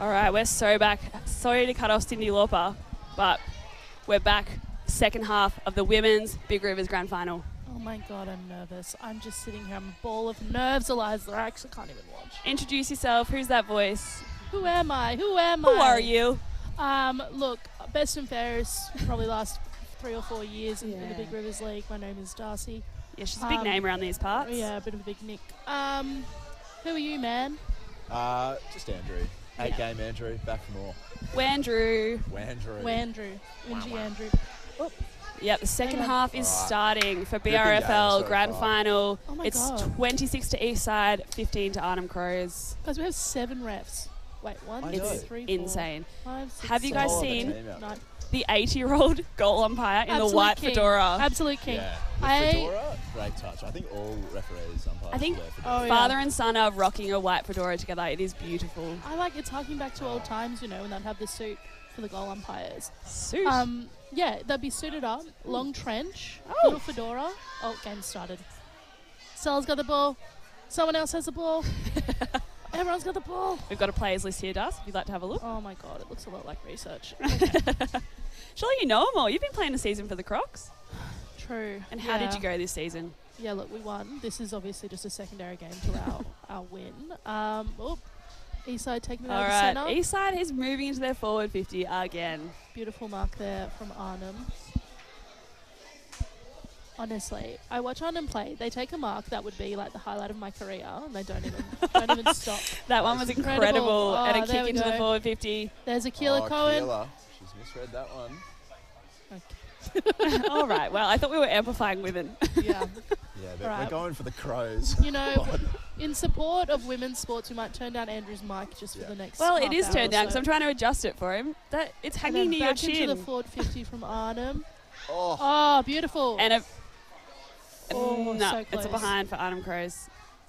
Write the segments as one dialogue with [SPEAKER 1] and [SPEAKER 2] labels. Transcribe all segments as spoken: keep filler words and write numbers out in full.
[SPEAKER 1] All right, we're so back. Sorry to cut off Cyndi Lauper, but we're back. Second half of the Women's Big Rivers Grand Final.
[SPEAKER 2] Oh my God, I'm nervous. I'm just sitting here. I'm a ball of nerves, Eliza. I actually can't even watch.
[SPEAKER 1] Introduce yourself. Who's that voice?
[SPEAKER 2] Who am I? Who am I?
[SPEAKER 1] Who are you?
[SPEAKER 2] Um, look, best and fairest, probably last three or four years in,
[SPEAKER 1] Yeah.
[SPEAKER 2] in the Big Rivers League. My name is Darcy.
[SPEAKER 1] Yeah, she's a big
[SPEAKER 2] Um,
[SPEAKER 1] name around these parts.
[SPEAKER 2] Yeah, a bit of a big nick. Um, who are you, man?
[SPEAKER 3] Uh, just Andrew. Eight
[SPEAKER 2] Yeah.
[SPEAKER 3] game Andrew, back for more.
[SPEAKER 1] Wandrew.
[SPEAKER 3] Wandrew.
[SPEAKER 2] Wandrew. Wingy Andrew. Oh,
[SPEAKER 1] Yep, the second
[SPEAKER 2] Hang on.
[SPEAKER 1] half is
[SPEAKER 3] Alright.
[SPEAKER 1] starting for
[SPEAKER 3] Gripping
[SPEAKER 1] B R F L
[SPEAKER 3] game so
[SPEAKER 1] Grand
[SPEAKER 3] far.
[SPEAKER 1] Final.
[SPEAKER 2] Oh my
[SPEAKER 1] It's
[SPEAKER 2] God.
[SPEAKER 1] twenty-six to Eastside, fifteen to Arnhem Crows.
[SPEAKER 2] guys, we have seven refs. Wait, one,
[SPEAKER 3] I
[SPEAKER 2] two,
[SPEAKER 3] know.
[SPEAKER 2] three, four,
[SPEAKER 1] Insane.
[SPEAKER 2] five, six,
[SPEAKER 1] Have you
[SPEAKER 2] seven,
[SPEAKER 1] guys
[SPEAKER 3] All of the
[SPEAKER 1] seen
[SPEAKER 3] team out
[SPEAKER 2] nine.
[SPEAKER 1] the eighty-year-old goal umpire in
[SPEAKER 2] Absolute
[SPEAKER 1] the white
[SPEAKER 2] king.
[SPEAKER 1] fedora?
[SPEAKER 2] Absolute king.
[SPEAKER 3] Yeah. The
[SPEAKER 2] I-
[SPEAKER 3] fedora, great touch. I think all referees, umpires
[SPEAKER 1] I think-
[SPEAKER 3] wear fedoras.
[SPEAKER 2] Oh, yeah.
[SPEAKER 1] Father and son are rocking a white fedora together. It is beautiful.
[SPEAKER 2] I like it's harking back to old times, you know, when they'd have the suit for the goal umpires.
[SPEAKER 1] Suit.
[SPEAKER 2] Um, yeah, they'd be suited up, long trench,
[SPEAKER 1] Oh.
[SPEAKER 2] little fedora. Oh, game started. Stella's got the ball. Someone else has the ball. Everyone's got the ball.
[SPEAKER 1] We've got a players list here, Das, if you'd like to have a look.
[SPEAKER 2] Oh my God, it looks a lot like research.
[SPEAKER 1] Surely you know them all. You've been playing the season for the Crocs.
[SPEAKER 2] True.
[SPEAKER 1] And how did
[SPEAKER 2] Yeah.
[SPEAKER 1] you go this season?
[SPEAKER 2] Yeah, look, we won. This is obviously just a secondary game to our, our win. Um, oh, Eastside taking it
[SPEAKER 1] All
[SPEAKER 2] out of the
[SPEAKER 1] right,
[SPEAKER 2] centre.
[SPEAKER 1] Eastside is moving into their forward fifty again.
[SPEAKER 2] Beautiful mark there from Arnhem. Honestly, I watch Arnhem play. They take a mark that would be like the highlight of my career, and they don't even don't even stop.
[SPEAKER 1] That one was
[SPEAKER 2] It's
[SPEAKER 1] incredible.
[SPEAKER 2] incredible.
[SPEAKER 1] And
[SPEAKER 2] Oh,
[SPEAKER 1] a
[SPEAKER 2] there
[SPEAKER 1] kick
[SPEAKER 2] we
[SPEAKER 1] into the
[SPEAKER 2] go.
[SPEAKER 1] forward fifty.
[SPEAKER 2] There's Akila
[SPEAKER 3] oh,
[SPEAKER 2] Cohen.
[SPEAKER 3] Keela. She's misread that one.
[SPEAKER 1] All right, well, I thought we were amplifying women.
[SPEAKER 2] Yeah.
[SPEAKER 3] Yeah, they're,
[SPEAKER 2] Right.
[SPEAKER 3] they're going for the Crows.
[SPEAKER 2] You know, in support of women's sports, we might turn down Andrew's mic just for
[SPEAKER 3] Yeah.
[SPEAKER 2] the next.
[SPEAKER 1] Well,
[SPEAKER 2] half
[SPEAKER 1] it is
[SPEAKER 2] hour
[SPEAKER 1] turned
[SPEAKER 2] or
[SPEAKER 1] down because
[SPEAKER 2] so.
[SPEAKER 1] I'm trying to adjust it for him. That It's
[SPEAKER 2] And
[SPEAKER 1] hanging
[SPEAKER 2] then
[SPEAKER 1] near your
[SPEAKER 2] back into
[SPEAKER 1] chin.
[SPEAKER 2] the forward fifty from Arnhem.
[SPEAKER 3] Oh,
[SPEAKER 2] Oh, beautiful.
[SPEAKER 1] And a,
[SPEAKER 2] Oh,
[SPEAKER 1] no,
[SPEAKER 2] so
[SPEAKER 1] it's a
[SPEAKER 2] close.
[SPEAKER 1] behind for Arnhem Crows.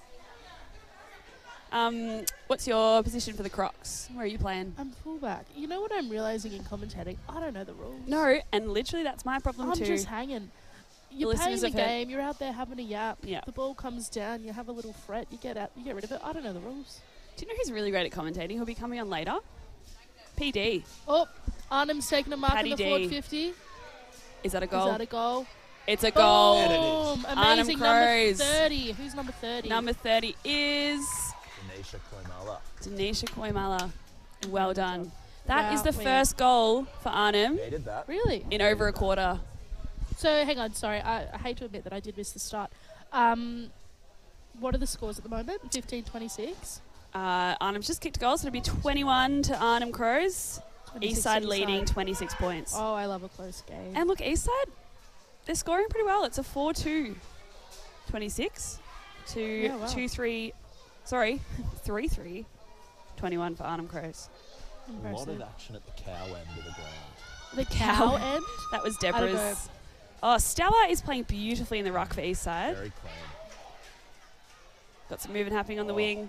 [SPEAKER 1] Um, what's your position for the Crocs? Where are you playing?
[SPEAKER 2] I'm fullback. You know what I'm realizing in commentating? I don't know the rules.
[SPEAKER 1] No, and literally that's my problem
[SPEAKER 2] I'm
[SPEAKER 1] too.
[SPEAKER 2] just hanging. You're
[SPEAKER 1] The
[SPEAKER 2] playing
[SPEAKER 1] listeners
[SPEAKER 2] the
[SPEAKER 1] have heard-
[SPEAKER 2] game. You're out there having a yap.
[SPEAKER 1] Yeah.
[SPEAKER 2] The ball comes down. You have a little fret. You get out. You get rid of it. I don't know the rules.
[SPEAKER 1] Do you know who's really great at commentating? He'll be coming on later. P D.
[SPEAKER 2] Oh, Arnhem's taking a mark
[SPEAKER 1] Paddy
[SPEAKER 2] in the
[SPEAKER 1] D.
[SPEAKER 2] forward fifty.
[SPEAKER 1] Is that a
[SPEAKER 2] Is
[SPEAKER 1] goal?
[SPEAKER 2] that a goal?
[SPEAKER 1] It's a goal.
[SPEAKER 3] And it
[SPEAKER 2] Boom!
[SPEAKER 1] Arnhem
[SPEAKER 2] Amazing. Number
[SPEAKER 1] Crows.
[SPEAKER 2] thirty. Who's number thirty?
[SPEAKER 1] Number thirty is
[SPEAKER 3] Denisha Koimala.
[SPEAKER 1] Denisha Koimala. Well done. That is
[SPEAKER 2] Wow,
[SPEAKER 1] the
[SPEAKER 2] we-
[SPEAKER 1] first goal for Arnhem
[SPEAKER 3] Needed that.
[SPEAKER 2] Really?
[SPEAKER 1] in over a quarter.
[SPEAKER 2] So hang on. Sorry, I, I hate to admit that I did miss the start. Um, what are the scores at the moment? fifteen twenty-six.
[SPEAKER 1] Uh, Arnhem's just kicked a goal, so it'll be twenty-one to Arnhem Crows.
[SPEAKER 2] twenty-six
[SPEAKER 1] Eastside leading
[SPEAKER 2] Eastside.
[SPEAKER 1] twenty-six points.
[SPEAKER 2] Oh, I love a close game.
[SPEAKER 1] And look, Eastside, they're scoring pretty well. It's a four two. twenty-six to
[SPEAKER 2] Yeah, wow.
[SPEAKER 1] two three. Sorry, three three. twenty-one for Arnhem Crows.
[SPEAKER 3] A lot
[SPEAKER 2] Impressive.
[SPEAKER 3] of action at the cow end of the ground.
[SPEAKER 2] The
[SPEAKER 1] Cow.
[SPEAKER 2] cow end.
[SPEAKER 1] That was
[SPEAKER 2] don't know.
[SPEAKER 1] Deborah's. Oh, Stella is playing beautifully in the ruck for Eastside.
[SPEAKER 3] Very clean.
[SPEAKER 1] Got some movement happening on the
[SPEAKER 3] Oh.
[SPEAKER 1] wing.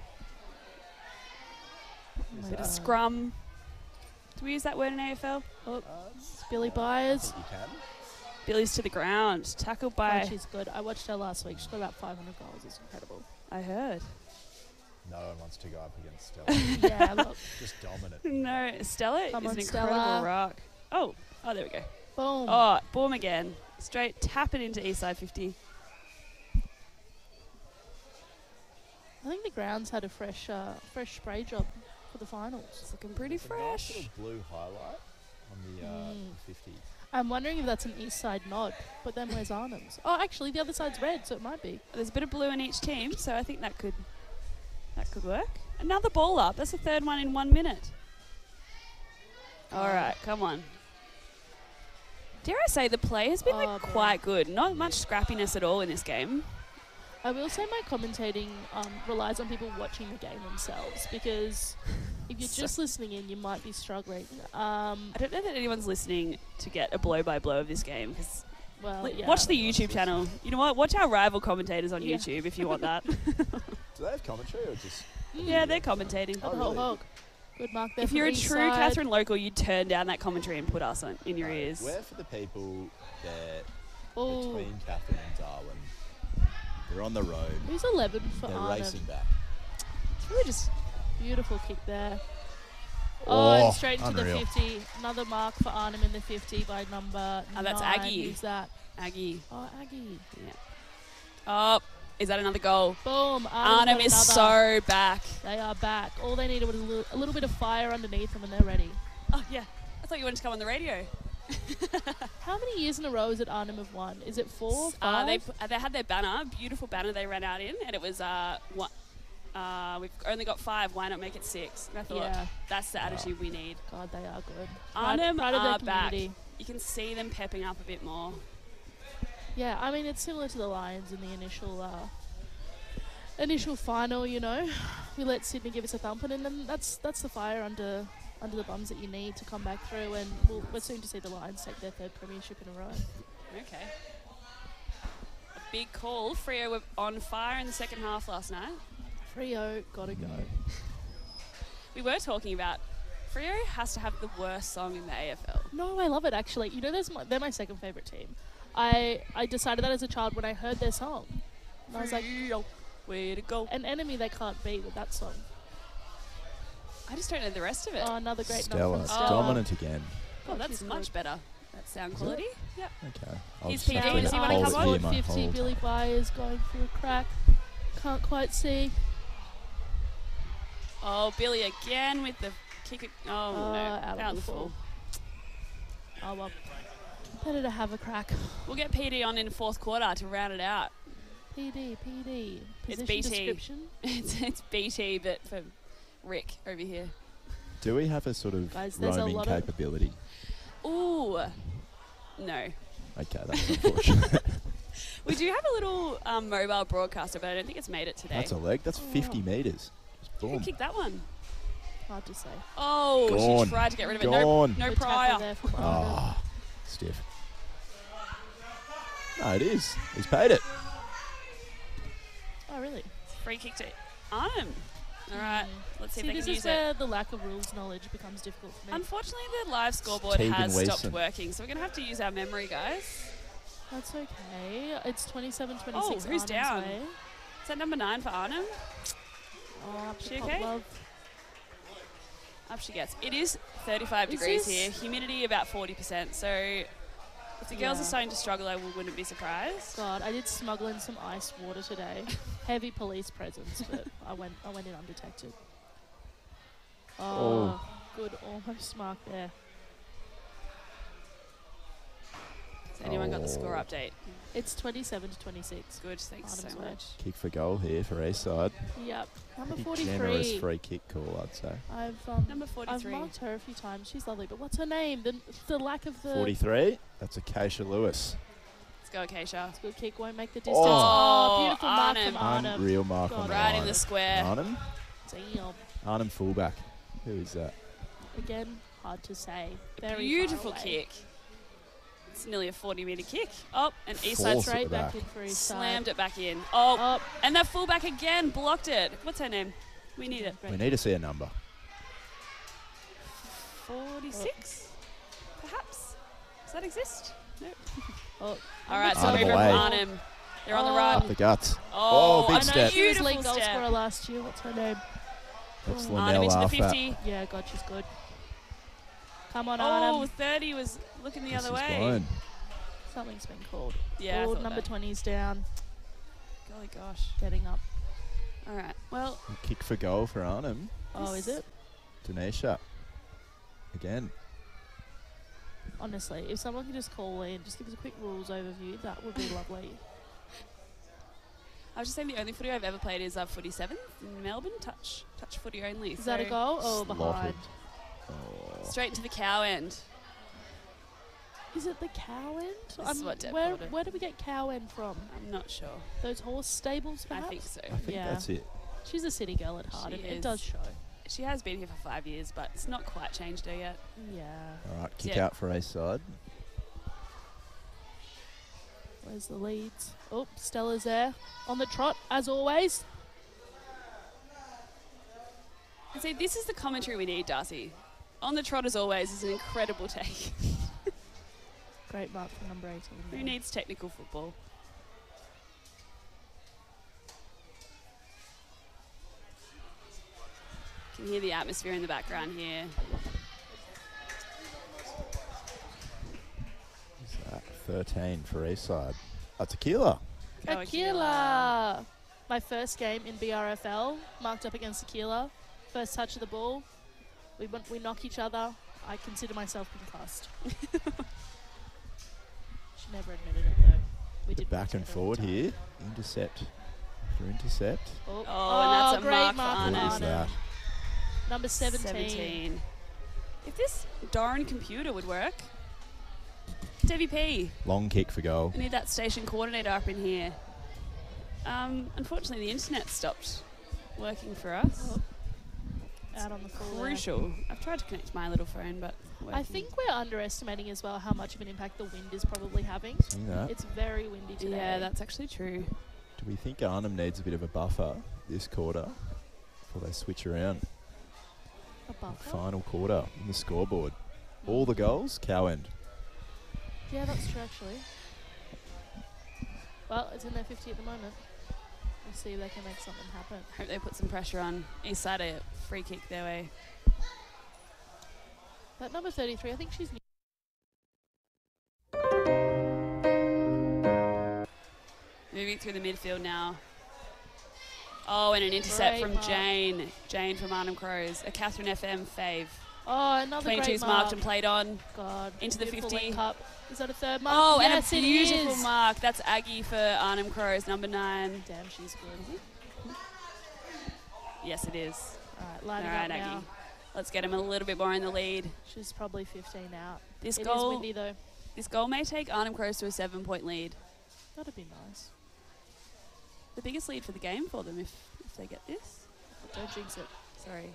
[SPEAKER 3] Is
[SPEAKER 1] Bit of
[SPEAKER 3] that-
[SPEAKER 1] scrum. Do we use that word in A F L?
[SPEAKER 2] Oh,
[SPEAKER 3] Uh,
[SPEAKER 2] Billy
[SPEAKER 3] I
[SPEAKER 2] Byers.
[SPEAKER 3] think you can.
[SPEAKER 1] Billy's to the ground. Tackled
[SPEAKER 2] Oh,
[SPEAKER 1] by,
[SPEAKER 2] she's good. I watched her last week. She's got about five hundred goals. It's incredible.
[SPEAKER 1] I heard.
[SPEAKER 3] No one wants to go up against Stella.
[SPEAKER 2] Yeah, look.
[SPEAKER 3] Just dominant.
[SPEAKER 1] No, Stella
[SPEAKER 2] Come
[SPEAKER 1] is
[SPEAKER 2] on,
[SPEAKER 1] an incredible
[SPEAKER 2] Stella.
[SPEAKER 1] rock. Oh, oh, there we go.
[SPEAKER 2] Boom.
[SPEAKER 1] Oh, boom again. Straight tap it into Eastside fifty.
[SPEAKER 2] I think the grounds had a fresh, uh, fresh spray job for the finals.
[SPEAKER 1] It's looking pretty
[SPEAKER 3] It's a nice
[SPEAKER 1] fresh.
[SPEAKER 3] little blue highlight on the uh,
[SPEAKER 2] Mm.
[SPEAKER 3] fifty.
[SPEAKER 2] I'm wondering if that's an east side nod, but then where's Arnhem's? Oh, actually, the other side's red, so it might be.
[SPEAKER 1] There's a bit of blue in each team, so I think that could that could work. Another ball up. That's the third one in one minute. All right, come on. Dare I say the play has been
[SPEAKER 2] Oh,
[SPEAKER 1] like
[SPEAKER 2] boy.
[SPEAKER 1] quite good. Not much scrappiness at all in this game.
[SPEAKER 2] I will say my commentating um, relies on people watching the game themselves, because if you're
[SPEAKER 1] So-
[SPEAKER 2] just listening in, you might be struggling. Um,
[SPEAKER 1] I don't know that anyone's listening to get a blow by blow of this game. 'Cause
[SPEAKER 2] well,
[SPEAKER 1] li-
[SPEAKER 2] yeah.
[SPEAKER 1] watch the YouTube channel. You know what? Watch our rival commentators on
[SPEAKER 2] Yeah.
[SPEAKER 1] YouTube if you want that.
[SPEAKER 3] Do they have commentary or just?
[SPEAKER 1] yeah, they're commentating.
[SPEAKER 2] Got
[SPEAKER 3] Oh,
[SPEAKER 2] the whole
[SPEAKER 3] really?
[SPEAKER 2] hog. Good mark there.
[SPEAKER 1] If
[SPEAKER 2] from
[SPEAKER 1] you're a
[SPEAKER 2] east
[SPEAKER 1] true
[SPEAKER 2] side.
[SPEAKER 1] Catherine local, you'd turn down that commentary and put us on, in your
[SPEAKER 3] No,
[SPEAKER 1] ears.
[SPEAKER 3] We're for the people that
[SPEAKER 2] Oh,
[SPEAKER 3] between Catherine and Darwin. They're on the road.
[SPEAKER 2] who's eleven for
[SPEAKER 3] They're
[SPEAKER 2] Arnhem?
[SPEAKER 3] racing back.
[SPEAKER 1] It's really just
[SPEAKER 2] Beautiful kick there. Oh, and
[SPEAKER 3] Oh,
[SPEAKER 2] straight into
[SPEAKER 3] unreal.
[SPEAKER 2] the fifty. Another mark for Arnhem in the fifty by number
[SPEAKER 1] Oh, that's
[SPEAKER 2] nine.
[SPEAKER 1] Aggie.
[SPEAKER 2] Who's that?
[SPEAKER 1] Aggie.
[SPEAKER 2] Oh, Aggie.
[SPEAKER 1] Yeah. Oh, is that another goal?
[SPEAKER 2] Boom. Arnhem
[SPEAKER 1] Arnhem
[SPEAKER 2] got
[SPEAKER 1] is
[SPEAKER 2] another.
[SPEAKER 1] so back.
[SPEAKER 2] They are back. All they needed was a little, a little bit of fire underneath them, and they're ready.
[SPEAKER 1] Oh, yeah. I thought you wanted to come on the radio.
[SPEAKER 2] How many years in a row is it Arnhem have won? Is it four,
[SPEAKER 1] Uh,
[SPEAKER 2] five?
[SPEAKER 1] they, pu- they had their banner, beautiful banner they ran out in, and it was, uh, one, uh, we've only got five, why not make it six? And I thought,
[SPEAKER 2] Yeah.
[SPEAKER 1] that's the attitude we need.
[SPEAKER 2] God, they are good.
[SPEAKER 1] Arnhem
[SPEAKER 2] proud of their
[SPEAKER 1] are back.
[SPEAKER 2] community.
[SPEAKER 1] You can see them pepping up a bit more.
[SPEAKER 2] Yeah, I mean, it's similar to the Lions in the initial uh, initial final, you know. We let Sydney give us a thumping, and then that's that's the fire under under the bums that you need to come back through, and we'll, we're soon to see the Lions take their third premiership in a row.
[SPEAKER 1] Okay. A big call. Freo were on fire in the second half last night.
[SPEAKER 2] Freo, gotta go.
[SPEAKER 1] We were talking about Freo has to have the worst song in the A F L.
[SPEAKER 2] No, I love it, actually. You know, there's my, they're my second favourite team. I, I decided that as a child when I heard their song. And I was like,
[SPEAKER 1] Freo, way to go.
[SPEAKER 2] an enemy they can't beat with that song.
[SPEAKER 1] I just don't know the rest of it.
[SPEAKER 2] Oh, another great
[SPEAKER 3] Stella,
[SPEAKER 2] knock from
[SPEAKER 1] Oh.
[SPEAKER 2] Stella.
[SPEAKER 3] dominant again.
[SPEAKER 1] Oh, that's
[SPEAKER 2] she's
[SPEAKER 1] much
[SPEAKER 2] good.
[SPEAKER 1] better. That sound
[SPEAKER 3] Is
[SPEAKER 1] quality. Yep.
[SPEAKER 3] Okay. I'll
[SPEAKER 1] He's
[SPEAKER 3] just
[SPEAKER 1] P
[SPEAKER 3] have
[SPEAKER 1] D.
[SPEAKER 3] to
[SPEAKER 1] Does he wanna
[SPEAKER 3] hold
[SPEAKER 1] come
[SPEAKER 3] it
[SPEAKER 1] on?
[SPEAKER 3] here my
[SPEAKER 2] fifty,
[SPEAKER 3] whole
[SPEAKER 2] Billy
[SPEAKER 3] time.
[SPEAKER 2] Byers going through a crack. Can't quite see.
[SPEAKER 1] Oh, Billy again with the kick. It. Oh,
[SPEAKER 2] Uh,
[SPEAKER 1] no.
[SPEAKER 2] out of
[SPEAKER 1] Out
[SPEAKER 2] the
[SPEAKER 1] the full.
[SPEAKER 2] full. Oh, well. Better to have a crack.
[SPEAKER 1] We'll get P D on in the fourth quarter to round it out.
[SPEAKER 2] P D, P D.
[SPEAKER 1] It's
[SPEAKER 2] Position
[SPEAKER 1] B T.
[SPEAKER 2] description.
[SPEAKER 1] It's, it's B T, but for Rick over here.
[SPEAKER 3] Do we have a sort of
[SPEAKER 2] Guys, there's a
[SPEAKER 3] roaming
[SPEAKER 2] lot of-
[SPEAKER 3] capability?
[SPEAKER 1] Ooh. No.
[SPEAKER 3] Okay, that's unfortunate.
[SPEAKER 1] We do have a little um, mobile broadcaster, but I don't think it's made it today.
[SPEAKER 3] That's a leg. That's fifty
[SPEAKER 2] Oh.
[SPEAKER 3] metres. Just
[SPEAKER 1] Who
[SPEAKER 3] boom.
[SPEAKER 1] kicked that one?
[SPEAKER 2] Hard to say.
[SPEAKER 1] Oh,
[SPEAKER 3] Gone.
[SPEAKER 1] she tried to get rid of it. No,
[SPEAKER 3] Gone.
[SPEAKER 1] no
[SPEAKER 2] Good tackle
[SPEAKER 1] prior.
[SPEAKER 2] there from Arnold.
[SPEAKER 3] Ah, stiff. No, it is. He's paid it.
[SPEAKER 2] Oh, really?
[SPEAKER 1] Free kick to Arnhem. All right, let's see,
[SPEAKER 2] See,
[SPEAKER 1] if they
[SPEAKER 2] this
[SPEAKER 1] can
[SPEAKER 2] is
[SPEAKER 1] use
[SPEAKER 2] where
[SPEAKER 1] it.
[SPEAKER 2] the lack of rules knowledge becomes difficult for me.
[SPEAKER 1] Unfortunately, the live scoreboard
[SPEAKER 3] Tegan
[SPEAKER 1] has stopped
[SPEAKER 3] Weeson.
[SPEAKER 1] working, so we're going to have to use our memory, guys.
[SPEAKER 2] That's okay. It's twenty-seven twenty-six.
[SPEAKER 1] Oh, who's
[SPEAKER 2] Arnhem's
[SPEAKER 1] down?
[SPEAKER 2] way.
[SPEAKER 1] Is that number nine for Arnhem?
[SPEAKER 2] Oh, up to
[SPEAKER 1] She
[SPEAKER 2] Pop
[SPEAKER 1] okay?
[SPEAKER 2] Love.
[SPEAKER 1] Up she gets. It is thirty-five
[SPEAKER 2] Is
[SPEAKER 1] degrees
[SPEAKER 2] this-
[SPEAKER 1] here, humidity about forty percent, so if the girls
[SPEAKER 2] Yeah.
[SPEAKER 1] are starting to struggle, I wouldn't be surprised.
[SPEAKER 2] God, I did smuggle in some ice water today. Heavy police presence, but I went I went in undetected. Oh, good almost mark there.
[SPEAKER 1] Has anyone got the score
[SPEAKER 3] Oh.
[SPEAKER 1] update?
[SPEAKER 2] It's twenty-seven to twenty-six.
[SPEAKER 1] Good, thanks so
[SPEAKER 2] Arnhem's way.
[SPEAKER 1] much.
[SPEAKER 3] Kick for goal here for Eastside.
[SPEAKER 2] Yep. Number
[SPEAKER 3] Pretty generous
[SPEAKER 2] forty-three.
[SPEAKER 3] free kick call, I'd say.
[SPEAKER 2] I've um,
[SPEAKER 1] Number
[SPEAKER 2] I've
[SPEAKER 1] forty-three.
[SPEAKER 2] marked her a few times. She's lovely, but what's her name? The the lack of the
[SPEAKER 3] forty-three. That's Acacia Lewis.
[SPEAKER 1] Let's go, Acacia.
[SPEAKER 2] good kick won't make the distance.
[SPEAKER 3] Oh.
[SPEAKER 2] Oh, beautiful mark
[SPEAKER 1] Arnhem.
[SPEAKER 2] from Arnhem.
[SPEAKER 3] Unreal mark
[SPEAKER 2] God.
[SPEAKER 3] on the
[SPEAKER 1] Right in
[SPEAKER 3] line.
[SPEAKER 1] the square.
[SPEAKER 3] Arnhem?
[SPEAKER 2] Damn.
[SPEAKER 3] Arnhem fullback. Who is that?
[SPEAKER 2] Again, hard to say. Very
[SPEAKER 1] Beautiful
[SPEAKER 2] far away.
[SPEAKER 1] kick. It's nearly a forty metre kick. Oh, and
[SPEAKER 3] Force
[SPEAKER 1] Eastside
[SPEAKER 3] it
[SPEAKER 2] Straight
[SPEAKER 3] back.
[SPEAKER 2] back in for his
[SPEAKER 1] slammed
[SPEAKER 2] side.
[SPEAKER 1] it back in. Oh,
[SPEAKER 2] Up.
[SPEAKER 1] and that fullback again blocked it. What's her name? We need it.
[SPEAKER 2] Great.
[SPEAKER 3] We need to see a number.
[SPEAKER 1] forty-six? Perhaps? Does that exist? No.
[SPEAKER 2] Oh,
[SPEAKER 1] All right, so
[SPEAKER 3] Arnhem
[SPEAKER 1] over from
[SPEAKER 3] away.
[SPEAKER 1] Arnhem. They're on the
[SPEAKER 2] Oh.
[SPEAKER 1] run.
[SPEAKER 3] Up the guts.
[SPEAKER 1] Oh,
[SPEAKER 3] Oh, big
[SPEAKER 1] I know,
[SPEAKER 3] step.
[SPEAKER 2] She was
[SPEAKER 1] beautiful
[SPEAKER 2] league goal
[SPEAKER 1] step.
[SPEAKER 2] scorer last year. What's her name?
[SPEAKER 3] That's
[SPEAKER 2] Oh.
[SPEAKER 1] Arnhem
[SPEAKER 3] Linnell
[SPEAKER 1] into the
[SPEAKER 3] Arfat.
[SPEAKER 1] fifty.
[SPEAKER 2] Yeah, God, she's good. Come on,
[SPEAKER 1] Oh,
[SPEAKER 2] Arnhem.
[SPEAKER 1] thirty was looking the
[SPEAKER 3] This
[SPEAKER 1] other
[SPEAKER 3] is
[SPEAKER 1] way.
[SPEAKER 3] blown.
[SPEAKER 2] Something's been called.
[SPEAKER 1] Yeah, I
[SPEAKER 2] Called
[SPEAKER 1] thought
[SPEAKER 2] number
[SPEAKER 1] that.
[SPEAKER 2] twenty's down,
[SPEAKER 1] Golly gosh.
[SPEAKER 2] getting up.
[SPEAKER 1] All right. Well,
[SPEAKER 3] Kick for goal for Arnhem.
[SPEAKER 2] Oh, is it?
[SPEAKER 3] Denisha. Again.
[SPEAKER 2] Honestly, if someone could just call in, just give us a quick rules overview, that would be lovely.
[SPEAKER 1] I was just saying the only footy I've ever played is uh, footy seventh in Melbourne. Touch, touch footy only.
[SPEAKER 2] Is that a
[SPEAKER 1] so
[SPEAKER 2] goal? Oh,
[SPEAKER 3] Slotted.
[SPEAKER 2] behind.
[SPEAKER 3] Oh.
[SPEAKER 1] Straight into the cow end.
[SPEAKER 2] Is it the cow end?
[SPEAKER 1] This is what Deb
[SPEAKER 2] where
[SPEAKER 1] called it.
[SPEAKER 2] where do we get cow end from?
[SPEAKER 1] I'm not sure.
[SPEAKER 2] Those horse stables, perhaps?
[SPEAKER 1] I think so.
[SPEAKER 3] I think
[SPEAKER 2] Yeah.
[SPEAKER 3] that's it.
[SPEAKER 2] She's a city girl at heart,
[SPEAKER 1] She
[SPEAKER 2] and it
[SPEAKER 1] is.
[SPEAKER 2] does show.
[SPEAKER 1] She has been here for five years, but it's not quite changed her yet.
[SPEAKER 2] Yeah.
[SPEAKER 3] All right, kick
[SPEAKER 1] Yeah.
[SPEAKER 3] out for Eastside.
[SPEAKER 2] Where's the leads? Oh, Stella's there. On the trot, as always.
[SPEAKER 1] And see, this is the commentary we need, Darcy. On the trot, as always, is an incredible take.
[SPEAKER 2] Great mark for number eighteen.
[SPEAKER 1] Who
[SPEAKER 2] there.
[SPEAKER 1] needs technical football? Can hear the atmosphere in the background here.
[SPEAKER 3] Who's that? thirteen for Eastside. Oh, Tequila.
[SPEAKER 1] Go
[SPEAKER 2] Aquila. My first game in B R F L, marked up against Aquila. First touch of the ball. We went, we knock each other. I consider myself concussed. She never admitted it though. We did
[SPEAKER 3] Back and forward here. Intercept. For intercept.
[SPEAKER 2] Oh,
[SPEAKER 1] Oh, and that's a
[SPEAKER 2] great
[SPEAKER 1] mark for
[SPEAKER 2] mark
[SPEAKER 1] Arnhem.
[SPEAKER 3] What is that?
[SPEAKER 2] Number seventeen.
[SPEAKER 1] seventeen. If this darn computer would work. Debbie P.
[SPEAKER 3] Long kick for goal.
[SPEAKER 1] I need that station coordinator up in here. Um, unfortunately, the internet stopped working for us.
[SPEAKER 2] Oh. Out on the floor. there.
[SPEAKER 1] Crucial. I've tried to connect my little phone, but
[SPEAKER 2] I think we're underestimating as well how much of an impact the wind is probably having.
[SPEAKER 3] See that?
[SPEAKER 2] It's very windy today.
[SPEAKER 1] Yeah, that's actually true.
[SPEAKER 3] Do we think Arnhem needs a bit of a buffer this quarter before they switch around?
[SPEAKER 2] a buffer.
[SPEAKER 3] Final quarter in the scoreboard. All the goals, cow end.
[SPEAKER 2] Yeah, that's true actually. Well, it's in their fifty at the moment. We'll see if they can make something happen.
[SPEAKER 1] Hope they put some pressure on Eastside, a free kick their way.
[SPEAKER 2] That number thirty-three, I think she's new.
[SPEAKER 1] Moving through the midfield now. Oh, and an intercept
[SPEAKER 2] Great
[SPEAKER 1] from
[SPEAKER 2] mark.
[SPEAKER 1] Jane. Jane from Arnhem Crows. A Catherine F M fave.
[SPEAKER 2] Oh, another great
[SPEAKER 1] twenty-two's
[SPEAKER 2] mark.
[SPEAKER 1] marked and played on.
[SPEAKER 2] God.
[SPEAKER 1] Into the
[SPEAKER 2] beautiful
[SPEAKER 1] fifty.
[SPEAKER 2] link up. Is that a third mark?
[SPEAKER 1] Oh,
[SPEAKER 2] yes,
[SPEAKER 1] and a
[SPEAKER 2] it
[SPEAKER 1] beautiful
[SPEAKER 2] is.
[SPEAKER 1] mark. That's Aggie for Arnhem Crows, number nine.
[SPEAKER 2] Damn, she's good.
[SPEAKER 1] Yes, it is.
[SPEAKER 2] All right,
[SPEAKER 1] All
[SPEAKER 2] lining
[SPEAKER 1] right,
[SPEAKER 2] up now.
[SPEAKER 1] Aggie. Let's get him a little bit more in the lead.
[SPEAKER 2] She's probably fifteen out.
[SPEAKER 1] This
[SPEAKER 2] It is
[SPEAKER 1] goal,
[SPEAKER 2] windy though.
[SPEAKER 1] this goal may take Arnhem Crows to a seven-point lead.
[SPEAKER 2] That'd be nice.
[SPEAKER 1] The biggest lead for the game for them if, if they get this.
[SPEAKER 2] Don't jinx it.
[SPEAKER 1] Sorry.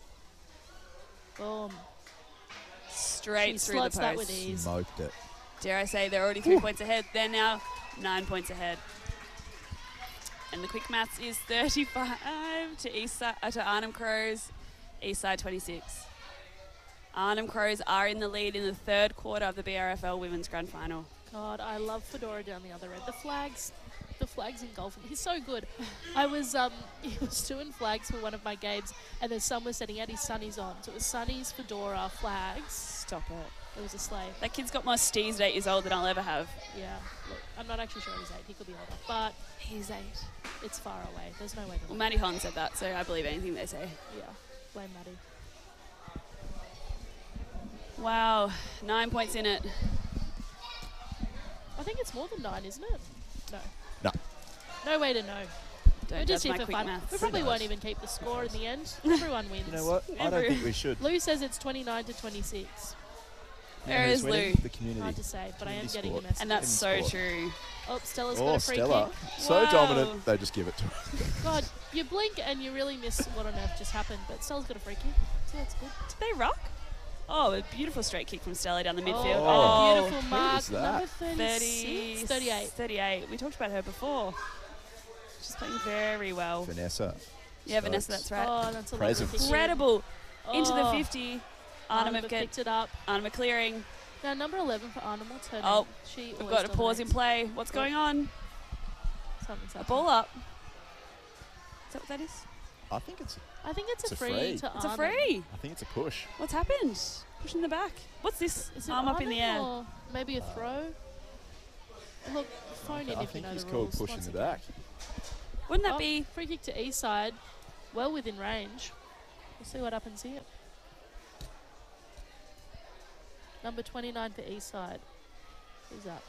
[SPEAKER 2] Boom.
[SPEAKER 1] Straight
[SPEAKER 2] She
[SPEAKER 1] through the
[SPEAKER 2] slots that
[SPEAKER 1] post.
[SPEAKER 2] with ease.
[SPEAKER 3] Smoked it.
[SPEAKER 1] Dare I say they're already three points ahead. They're now nine points ahead. And the quick maths is thirty-five to East uh, to Arnhem Crows, Eastside twenty-six. Arnhem Crows are in the lead in the third quarter of the B R F L Women's Grand Final.
[SPEAKER 2] God, I love Fedora down the other end. The flags, the flags in golf. He's so good. I was um, he was doing flags for one of my games, and then some was setting out his sunnies on. So it was sunnies, Fedora, flags.
[SPEAKER 1] Stop it.
[SPEAKER 2] It was a slave.
[SPEAKER 1] That kid's got more steez at eight years old than I'll ever have.
[SPEAKER 2] Yeah. Look, I'm not actually sure he's eight. He could be older, but
[SPEAKER 1] He's eight.
[SPEAKER 2] it's far away. There's no way to.
[SPEAKER 1] Well, Maddie Holland said that, so I believe anything they say.
[SPEAKER 2] Yeah. Blame Maddie.
[SPEAKER 1] Wow, nine points in it.
[SPEAKER 2] I think it's more than nine, isn't it? No.
[SPEAKER 3] No.
[SPEAKER 2] No way to know.
[SPEAKER 1] Don't
[SPEAKER 2] We're
[SPEAKER 1] judge
[SPEAKER 2] just here
[SPEAKER 1] my
[SPEAKER 2] for
[SPEAKER 1] quick
[SPEAKER 2] fun.
[SPEAKER 1] maths.
[SPEAKER 2] We probably
[SPEAKER 3] Pretty
[SPEAKER 2] won't
[SPEAKER 3] nice.
[SPEAKER 2] even keep the score in the end. Everyone wins.
[SPEAKER 3] You know what? I don't
[SPEAKER 1] Every-
[SPEAKER 3] think we should.
[SPEAKER 2] Lou says it's twenty-nine to twenty-six.
[SPEAKER 1] There
[SPEAKER 3] Who's
[SPEAKER 1] is
[SPEAKER 3] winning?
[SPEAKER 1] Lou.
[SPEAKER 3] The community.
[SPEAKER 2] Hard to say, but I am
[SPEAKER 3] Community
[SPEAKER 2] getting the
[SPEAKER 3] sport.
[SPEAKER 2] message.
[SPEAKER 1] And that's so
[SPEAKER 3] Sport.
[SPEAKER 1] true.
[SPEAKER 2] Oh, Stella's
[SPEAKER 3] Oh,
[SPEAKER 2] got a free
[SPEAKER 3] Stella.
[SPEAKER 2] kick.
[SPEAKER 3] So
[SPEAKER 1] Wow.
[SPEAKER 3] dominant, they just give it to her.
[SPEAKER 2] God, you blink and you really miss what on earth just happened, but Stella's got a free kick. So that's good.
[SPEAKER 1] Did they rock? Oh, a beautiful straight kick from Stella down the midfield.
[SPEAKER 2] Oh,
[SPEAKER 3] Oh.
[SPEAKER 2] beautiful
[SPEAKER 3] Who
[SPEAKER 2] mark.
[SPEAKER 3] is that?
[SPEAKER 2] Number
[SPEAKER 1] thirty,
[SPEAKER 2] thirty-six? thirty-eight.
[SPEAKER 1] thirty-eight. We talked about her before. She's playing very well.
[SPEAKER 3] Vanessa.
[SPEAKER 1] Yeah, Vanessa,
[SPEAKER 3] Stokes.
[SPEAKER 1] that's right.
[SPEAKER 2] Oh, that's a
[SPEAKER 3] Presence.
[SPEAKER 2] lovely kick.
[SPEAKER 1] Incredible. Into the
[SPEAKER 2] Oh,
[SPEAKER 1] fifty.
[SPEAKER 2] Arnhem
[SPEAKER 1] Arnhem
[SPEAKER 2] have
[SPEAKER 1] have get,
[SPEAKER 2] picked it up.
[SPEAKER 1] Arnhem are clearing.
[SPEAKER 2] Now, number eleven for Arnhem. What's her
[SPEAKER 1] Oh,
[SPEAKER 2] name? She
[SPEAKER 1] We've
[SPEAKER 2] always
[SPEAKER 1] got a pause in
[SPEAKER 2] dominates.
[SPEAKER 1] play. What's
[SPEAKER 2] Oh.
[SPEAKER 1] going on?
[SPEAKER 2] Something's
[SPEAKER 1] A
[SPEAKER 2] happening.
[SPEAKER 1] ball up. Is that what that is?
[SPEAKER 3] I think it's.
[SPEAKER 2] I think it's,
[SPEAKER 3] It's
[SPEAKER 2] a
[SPEAKER 3] a
[SPEAKER 2] free,
[SPEAKER 3] free.
[SPEAKER 2] to
[SPEAKER 1] It's a
[SPEAKER 2] Arnhem.
[SPEAKER 1] free.
[SPEAKER 3] I think it's a push.
[SPEAKER 1] What's happened? Pushing the back. What's this?
[SPEAKER 2] Is it
[SPEAKER 1] Arm up in the
[SPEAKER 2] Arnhem
[SPEAKER 1] air.
[SPEAKER 2] or maybe a throw? Look, phone in
[SPEAKER 3] I
[SPEAKER 2] if you
[SPEAKER 3] think
[SPEAKER 2] know
[SPEAKER 3] he's
[SPEAKER 2] the
[SPEAKER 3] called
[SPEAKER 2] rules.
[SPEAKER 3] pushing
[SPEAKER 2] Once
[SPEAKER 3] the
[SPEAKER 2] again.
[SPEAKER 3] back.
[SPEAKER 1] Wouldn't that
[SPEAKER 2] Oh,
[SPEAKER 1] be?
[SPEAKER 2] free kick to east side, well within range. We'll see what happens here. Number twenty-nine for east side. Who's that?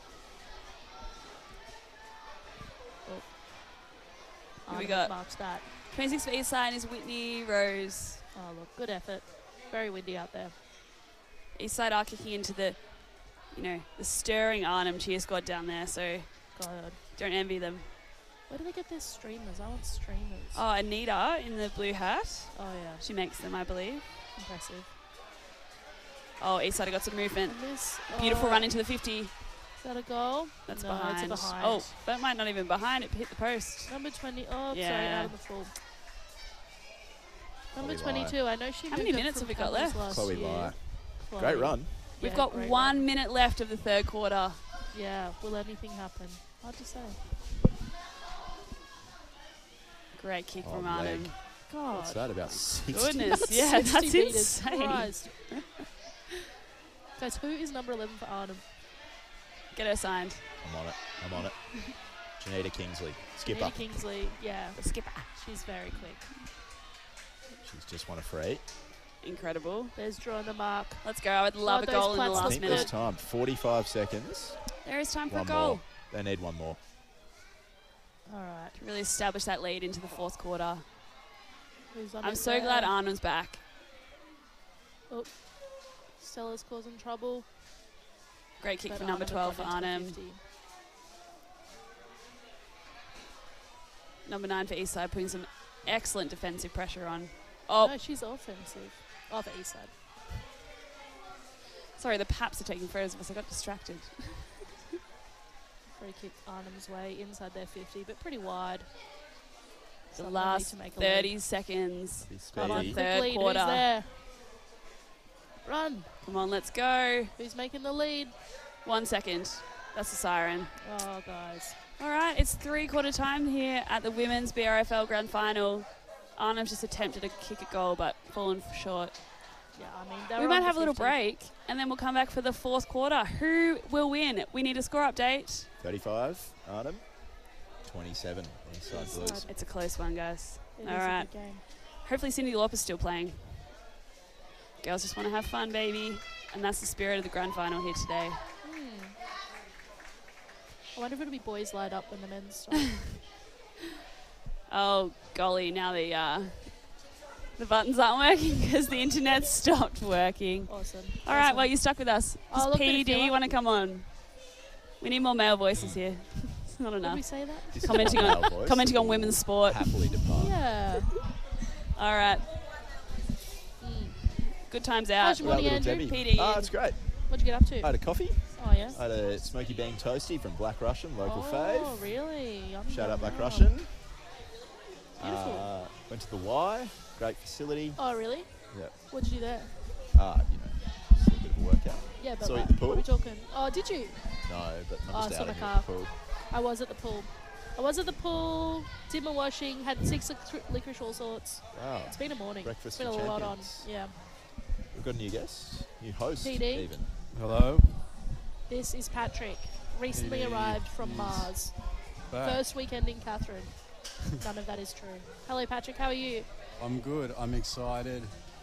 [SPEAKER 2] Oh.
[SPEAKER 1] Who we
[SPEAKER 2] Arnhem
[SPEAKER 1] got?
[SPEAKER 2] Marks that.
[SPEAKER 1] twenty-six for each side is Whitney Rose.
[SPEAKER 2] Oh look, good effort. Very windy out there.
[SPEAKER 1] East side are kicking into the, you know, the stirring Arnhem cheer squad down there, so
[SPEAKER 2] God,
[SPEAKER 1] don't envy them.
[SPEAKER 2] where do they get their streamers? I want streamers.
[SPEAKER 1] Oh, Anita in the blue hat.
[SPEAKER 2] Oh yeah,
[SPEAKER 1] She makes them, I believe.
[SPEAKER 2] impressive.
[SPEAKER 1] Oh, East side have got some movement.
[SPEAKER 2] And this
[SPEAKER 1] Beautiful
[SPEAKER 2] oh,
[SPEAKER 1] run into the fifty.
[SPEAKER 2] Is that a goal?
[SPEAKER 1] That's
[SPEAKER 2] no,
[SPEAKER 1] behind.
[SPEAKER 2] It's a behind.
[SPEAKER 1] Oh, that might not even behind. It hit the post.
[SPEAKER 2] Number twenty. Oh, sorry,
[SPEAKER 1] Yeah.
[SPEAKER 2] out of the full. Number
[SPEAKER 3] Chloe Lai.
[SPEAKER 2] twenty-two. I know she.
[SPEAKER 1] How
[SPEAKER 2] moved
[SPEAKER 1] many
[SPEAKER 2] up
[SPEAKER 1] minutes
[SPEAKER 2] from
[SPEAKER 1] have we got
[SPEAKER 2] Cummins
[SPEAKER 1] left?
[SPEAKER 2] last
[SPEAKER 3] Chloe
[SPEAKER 2] year.
[SPEAKER 3] Lai.
[SPEAKER 2] Chloe.
[SPEAKER 3] Great run.
[SPEAKER 1] We've
[SPEAKER 2] Yeah,
[SPEAKER 1] got
[SPEAKER 2] great
[SPEAKER 1] one
[SPEAKER 2] run.
[SPEAKER 1] minute left of the third quarter.
[SPEAKER 2] Yeah. Will anything happen? Hard to say.
[SPEAKER 1] Great kick
[SPEAKER 3] Oh,
[SPEAKER 1] from
[SPEAKER 3] leg.
[SPEAKER 1] Arnhem.
[SPEAKER 2] God.
[SPEAKER 3] What's that, about sixty?
[SPEAKER 1] Goodness,
[SPEAKER 2] That's
[SPEAKER 1] yeah,
[SPEAKER 2] sixty
[SPEAKER 1] that's
[SPEAKER 2] metres.
[SPEAKER 1] insane.
[SPEAKER 2] Christ. Guys, who is number eleven for Arnhem?
[SPEAKER 1] Get her signed.
[SPEAKER 3] I'm on it. I'm on it. Janita Kingsley. Skipper.
[SPEAKER 2] Janita Kingsley, yeah.
[SPEAKER 1] The skipper.
[SPEAKER 2] She's very quick.
[SPEAKER 3] She's just won a free.
[SPEAKER 1] Incredible.
[SPEAKER 2] There's drawing the mark.
[SPEAKER 1] Let's go. I would love
[SPEAKER 2] God,
[SPEAKER 1] a
[SPEAKER 2] those
[SPEAKER 1] goal in the
[SPEAKER 2] plats
[SPEAKER 3] I
[SPEAKER 1] last
[SPEAKER 3] think
[SPEAKER 2] look
[SPEAKER 3] there's
[SPEAKER 1] minute.
[SPEAKER 2] good.
[SPEAKER 3] time. forty-five seconds.
[SPEAKER 1] There is time for
[SPEAKER 3] One
[SPEAKER 1] a goal.
[SPEAKER 3] more. They need one more.
[SPEAKER 2] All right.
[SPEAKER 1] To really establish that lead into the fourth quarter.
[SPEAKER 2] Who's on
[SPEAKER 1] I'm
[SPEAKER 2] it
[SPEAKER 1] so
[SPEAKER 2] there?
[SPEAKER 1] glad Arnhem's back.
[SPEAKER 2] Stella's causing trouble.
[SPEAKER 1] Great kick
[SPEAKER 2] but
[SPEAKER 1] for number
[SPEAKER 2] Arnhem have
[SPEAKER 1] twelve for
[SPEAKER 2] gone into the
[SPEAKER 1] Arnhem.
[SPEAKER 2] fifty.
[SPEAKER 1] Number nine for Eastside, putting some excellent defensive pressure on. Oh,
[SPEAKER 2] No, she's offensive. Oh, for Eastside.
[SPEAKER 1] sorry, the Paps are taking photos of us. I got distracted.
[SPEAKER 2] Free kick Arnhem's way inside their fifty, but pretty wide.
[SPEAKER 1] The
[SPEAKER 2] Someone
[SPEAKER 1] last
[SPEAKER 2] needs to make a lead.
[SPEAKER 1] thirty seconds.
[SPEAKER 3] Be
[SPEAKER 2] Come on,
[SPEAKER 3] speedy.
[SPEAKER 1] quick.
[SPEAKER 2] quick
[SPEAKER 1] Third
[SPEAKER 2] lead.
[SPEAKER 1] quarter.
[SPEAKER 2] Who's there? Run.
[SPEAKER 1] Come on, let's go.
[SPEAKER 2] Who's making the lead?
[SPEAKER 1] One second. That's the siren.
[SPEAKER 2] Oh, guys.
[SPEAKER 1] All right, it's three-quarter time here at the Women's B R F L Grand Final. Arnhem's just attempted to kick a goal, but fallen short.
[SPEAKER 2] Yeah, I mean, they
[SPEAKER 1] We
[SPEAKER 2] were
[SPEAKER 1] might
[SPEAKER 2] on
[SPEAKER 1] have a
[SPEAKER 2] for
[SPEAKER 1] little
[SPEAKER 2] fifty.
[SPEAKER 1] break, and then we'll come back for the fourth quarter. Who will win? We need a score update.
[SPEAKER 3] thirty-five. Arnhem. twenty-seven. Eastside
[SPEAKER 2] Eastside.
[SPEAKER 3] Blues.
[SPEAKER 1] It's a close one, guys.
[SPEAKER 2] It
[SPEAKER 1] All
[SPEAKER 2] is a
[SPEAKER 1] right.
[SPEAKER 2] good game.
[SPEAKER 1] Hopefully Cindy Lauper's still playing. Girls just want to have fun, baby. And that's the spirit of the grand final here today.
[SPEAKER 2] Hmm. I wonder if it'll be boys light up when the men's start.
[SPEAKER 1] Oh, golly, now the uh, the buttons aren't working because the internet stopped working.
[SPEAKER 2] Awesome.
[SPEAKER 1] All right,
[SPEAKER 2] Awesome.
[SPEAKER 1] well, you're stuck with us.
[SPEAKER 2] Oh,
[SPEAKER 1] Does
[SPEAKER 2] look, bit
[SPEAKER 1] P
[SPEAKER 2] of
[SPEAKER 1] D
[SPEAKER 2] filler.
[SPEAKER 1] want to come on? We need more male voices here. It's not
[SPEAKER 2] Did we
[SPEAKER 1] enough.
[SPEAKER 2] say that?
[SPEAKER 3] This is
[SPEAKER 1] Commenting
[SPEAKER 3] the
[SPEAKER 1] on-
[SPEAKER 3] male voice
[SPEAKER 1] Commenting
[SPEAKER 3] that
[SPEAKER 1] on
[SPEAKER 3] will
[SPEAKER 1] women's sport.
[SPEAKER 3] Happily depart.
[SPEAKER 2] Yeah.
[SPEAKER 1] All right,
[SPEAKER 2] Mm.
[SPEAKER 1] good times
[SPEAKER 2] How's
[SPEAKER 1] out.
[SPEAKER 2] your
[SPEAKER 3] That
[SPEAKER 2] morning,
[SPEAKER 3] little
[SPEAKER 2] Andrew?
[SPEAKER 3] Debbie.
[SPEAKER 1] P D.
[SPEAKER 3] Ah, it's great.
[SPEAKER 2] What'd you get up to?
[SPEAKER 3] I had a coffee.
[SPEAKER 2] Oh, yeah?
[SPEAKER 3] I had a smoky bean toasty from Black Russian, local
[SPEAKER 2] oh,
[SPEAKER 3] fave.
[SPEAKER 2] really? Yum,
[SPEAKER 3] Shout
[SPEAKER 2] yum,
[SPEAKER 3] out Black
[SPEAKER 2] yum.
[SPEAKER 3] Russian.
[SPEAKER 2] Beautiful.
[SPEAKER 3] Uh, went to the Y. Great facility.
[SPEAKER 2] Oh, really?
[SPEAKER 3] Yep.
[SPEAKER 2] What'd you do there?
[SPEAKER 3] Ah, you know, just a bit of a workout.
[SPEAKER 2] Yeah, but
[SPEAKER 3] Saw you
[SPEAKER 2] like,
[SPEAKER 3] at the pool?
[SPEAKER 2] what are we talking? Oh, did you?
[SPEAKER 3] No, but I'm
[SPEAKER 2] Oh,
[SPEAKER 3] just
[SPEAKER 2] saw
[SPEAKER 3] out
[SPEAKER 2] the
[SPEAKER 3] of
[SPEAKER 2] car.
[SPEAKER 3] here at the pool.
[SPEAKER 2] I was at the pool. I was at the pool, did my washing, had six lic- licorice all sorts.
[SPEAKER 3] Wow.
[SPEAKER 2] It's been a morning.
[SPEAKER 3] Breakfast
[SPEAKER 2] It's been
[SPEAKER 3] for
[SPEAKER 2] a lot on.
[SPEAKER 3] champions.
[SPEAKER 2] Yeah.
[SPEAKER 3] We've got a new guest, new host
[SPEAKER 2] P D.
[SPEAKER 3] even.
[SPEAKER 4] Hello.
[SPEAKER 2] This is Patrick, recently
[SPEAKER 4] Hey,
[SPEAKER 2] arrived from
[SPEAKER 4] yes.
[SPEAKER 2] Mars.
[SPEAKER 4] Back.
[SPEAKER 2] First weekend in Catherine. None of that is true. Hello, Patrick. How are you?
[SPEAKER 4] I'm good. I'm excited.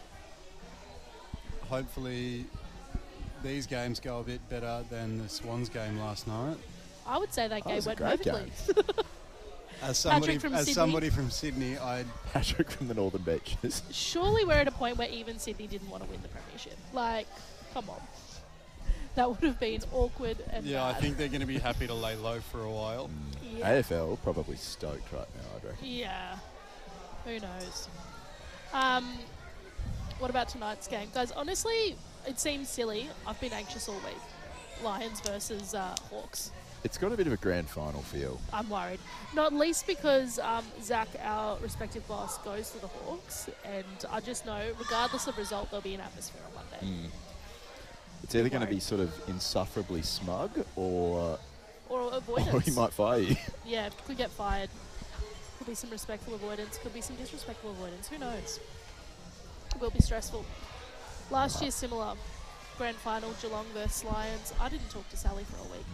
[SPEAKER 4] Hopefully, these games go a bit better than the Swans game last night.
[SPEAKER 2] I would say that
[SPEAKER 3] That
[SPEAKER 2] game
[SPEAKER 3] was a
[SPEAKER 2] went
[SPEAKER 3] great
[SPEAKER 2] perfectly.
[SPEAKER 4] As somebody,
[SPEAKER 2] from
[SPEAKER 4] as
[SPEAKER 2] Sydney.
[SPEAKER 4] somebody from Sydney, I
[SPEAKER 3] Patrick from the Northern Beaches.
[SPEAKER 2] Surely we're at a point where even Sydney didn't want to win the premiership. Like, come on. That would have been awkward and
[SPEAKER 4] yeah, I
[SPEAKER 2] bad.
[SPEAKER 4] think they're going to be happy to lay low for a while.
[SPEAKER 2] Yeah.
[SPEAKER 3] A F L probably stoked right now, I'd reckon.
[SPEAKER 2] Yeah. Who knows? Um, what about tonight's game? Guys, honestly, it seems silly. I've been anxious all week. Lions versus uh, Hawks.
[SPEAKER 3] It's got a bit of a grand final feel.
[SPEAKER 2] I'm worried. Not least because um, Zach, our respective boss, goes to the Hawks. And I just know, regardless of result, there'll be an atmosphere on Monday.
[SPEAKER 3] Mm. It's either going to
[SPEAKER 2] Worried.
[SPEAKER 3] be sort of insufferably smug or,
[SPEAKER 2] Or
[SPEAKER 3] or
[SPEAKER 2] avoidance.
[SPEAKER 3] he might fire you.
[SPEAKER 2] Yeah, could get fired. Could be some respectful avoidance. Could be some disrespectful avoidance. Who knows? It will be stressful. Last year, similar. Grand final, Geelong versus Lions. I didn't talk to Sally for a week.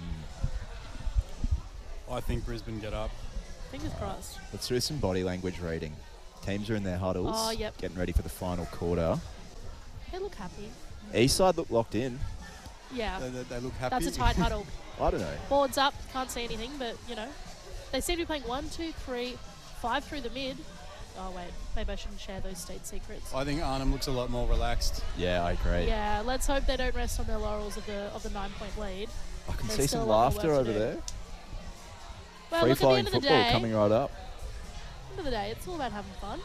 [SPEAKER 4] I think Brisbane get up.
[SPEAKER 2] Fingers crossed.
[SPEAKER 3] Let's do some body language reading. Teams are in their huddles,
[SPEAKER 2] Oh, yep.
[SPEAKER 3] getting ready for the final quarter.
[SPEAKER 2] They look happy.
[SPEAKER 3] Eastside look locked in.
[SPEAKER 2] Yeah,
[SPEAKER 4] They, they, they look happy.
[SPEAKER 2] that's a tight huddle.
[SPEAKER 3] I don't know.
[SPEAKER 2] Boards up, can't see anything, but, you know. They seem to be playing one, two, three, five through the mid. Oh, wait. Maybe I shouldn't share those state secrets.
[SPEAKER 4] I think Arnhem looks a lot more relaxed.
[SPEAKER 3] Yeah, I agree.
[SPEAKER 2] Yeah, let's hope they don't rest on their laurels of the of the nine-point lead.
[SPEAKER 3] I can
[SPEAKER 2] There's
[SPEAKER 3] see
[SPEAKER 2] still
[SPEAKER 3] some
[SPEAKER 2] a lot more
[SPEAKER 3] laughter
[SPEAKER 2] work
[SPEAKER 3] over
[SPEAKER 2] to do.
[SPEAKER 3] there.
[SPEAKER 2] Well,
[SPEAKER 3] Free
[SPEAKER 2] look, at the
[SPEAKER 3] flowing
[SPEAKER 2] end of the
[SPEAKER 3] football
[SPEAKER 2] day,
[SPEAKER 3] coming right up.
[SPEAKER 2] end of the day, it's all about having fun.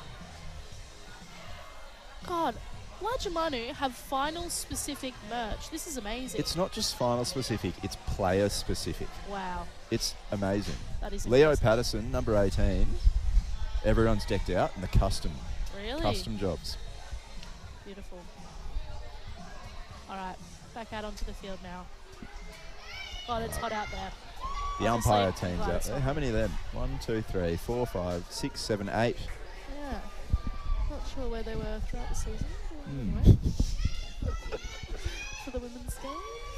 [SPEAKER 2] God, Lajamanu have final-specific merch. This is amazing.
[SPEAKER 3] It's not just final specific, it's player specific.
[SPEAKER 2] wow,
[SPEAKER 3] It's amazing.
[SPEAKER 2] that is
[SPEAKER 3] Leo
[SPEAKER 2] amazing.
[SPEAKER 3] Patterson, number eighteen. Everyone's decked out in the custom
[SPEAKER 2] Really?
[SPEAKER 3] custom jobs.
[SPEAKER 2] Beautiful. All right, back out onto the field now. God, it's hot out there.
[SPEAKER 3] The
[SPEAKER 2] Honestly,
[SPEAKER 3] umpire
[SPEAKER 2] I'm
[SPEAKER 3] team's
[SPEAKER 2] glad
[SPEAKER 3] out
[SPEAKER 2] it's
[SPEAKER 3] there.
[SPEAKER 2] not.
[SPEAKER 3] How many of them? One, two, three, four, five, six, seven, eight.
[SPEAKER 2] Yeah. sure where they were throughout the season.
[SPEAKER 3] Hmm.
[SPEAKER 2] Anyway. For the women's game.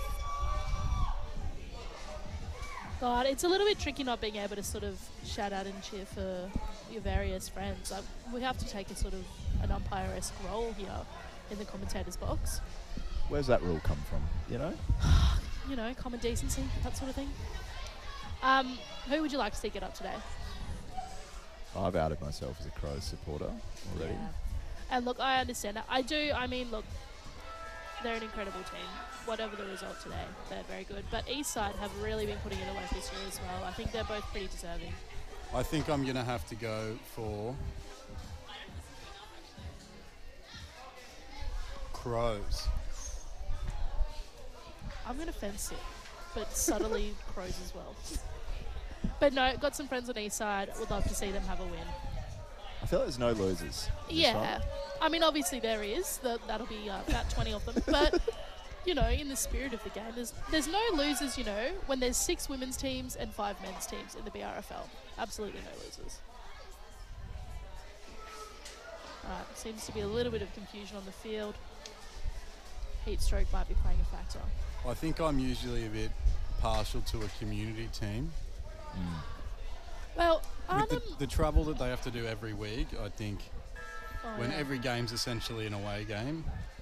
[SPEAKER 2] God, it's a little bit tricky not being able to sort of shout out and cheer for your various friends. Like, we have to take a sort of an umpire-esque role here in the commentator's box.
[SPEAKER 3] Where's that rule come from? You know?
[SPEAKER 2] You know, common decency, that sort of thing. Um, who would you like to see get up today?
[SPEAKER 3] I've outed myself as a Crows supporter already.
[SPEAKER 2] Yeah. And look, I understand that. I do, I mean, look, they're an incredible team. Whatever the result today, they're very good. But Eastside have really been putting in the work this year as well. I think they're both pretty deserving.
[SPEAKER 4] I think I'm going to have to go for Crows.
[SPEAKER 2] I'm going to fence it, but subtly Crows as well. But no, got some friends on Eastside. Would love to see them have a win.
[SPEAKER 3] I feel like there's no losers. in this
[SPEAKER 2] Yeah.
[SPEAKER 3] one.
[SPEAKER 2] I mean, obviously there is. The, that'll be uh, about twenty of them. But, you know, in the spirit of the game, there's, there's no losers, you know, when there's six women's teams and five men's teams in the B R F L. Absolutely no losers. Alright, seems to be a little bit of confusion on the field. Heat stroke might be playing a factor.
[SPEAKER 4] I think I'm usually a bit partial to a community team.
[SPEAKER 2] Well,
[SPEAKER 4] With
[SPEAKER 2] Arnhem...
[SPEAKER 4] the, the trouble that they have to do every week, I think
[SPEAKER 2] oh,
[SPEAKER 4] when
[SPEAKER 2] yeah.
[SPEAKER 4] every game's essentially an away game,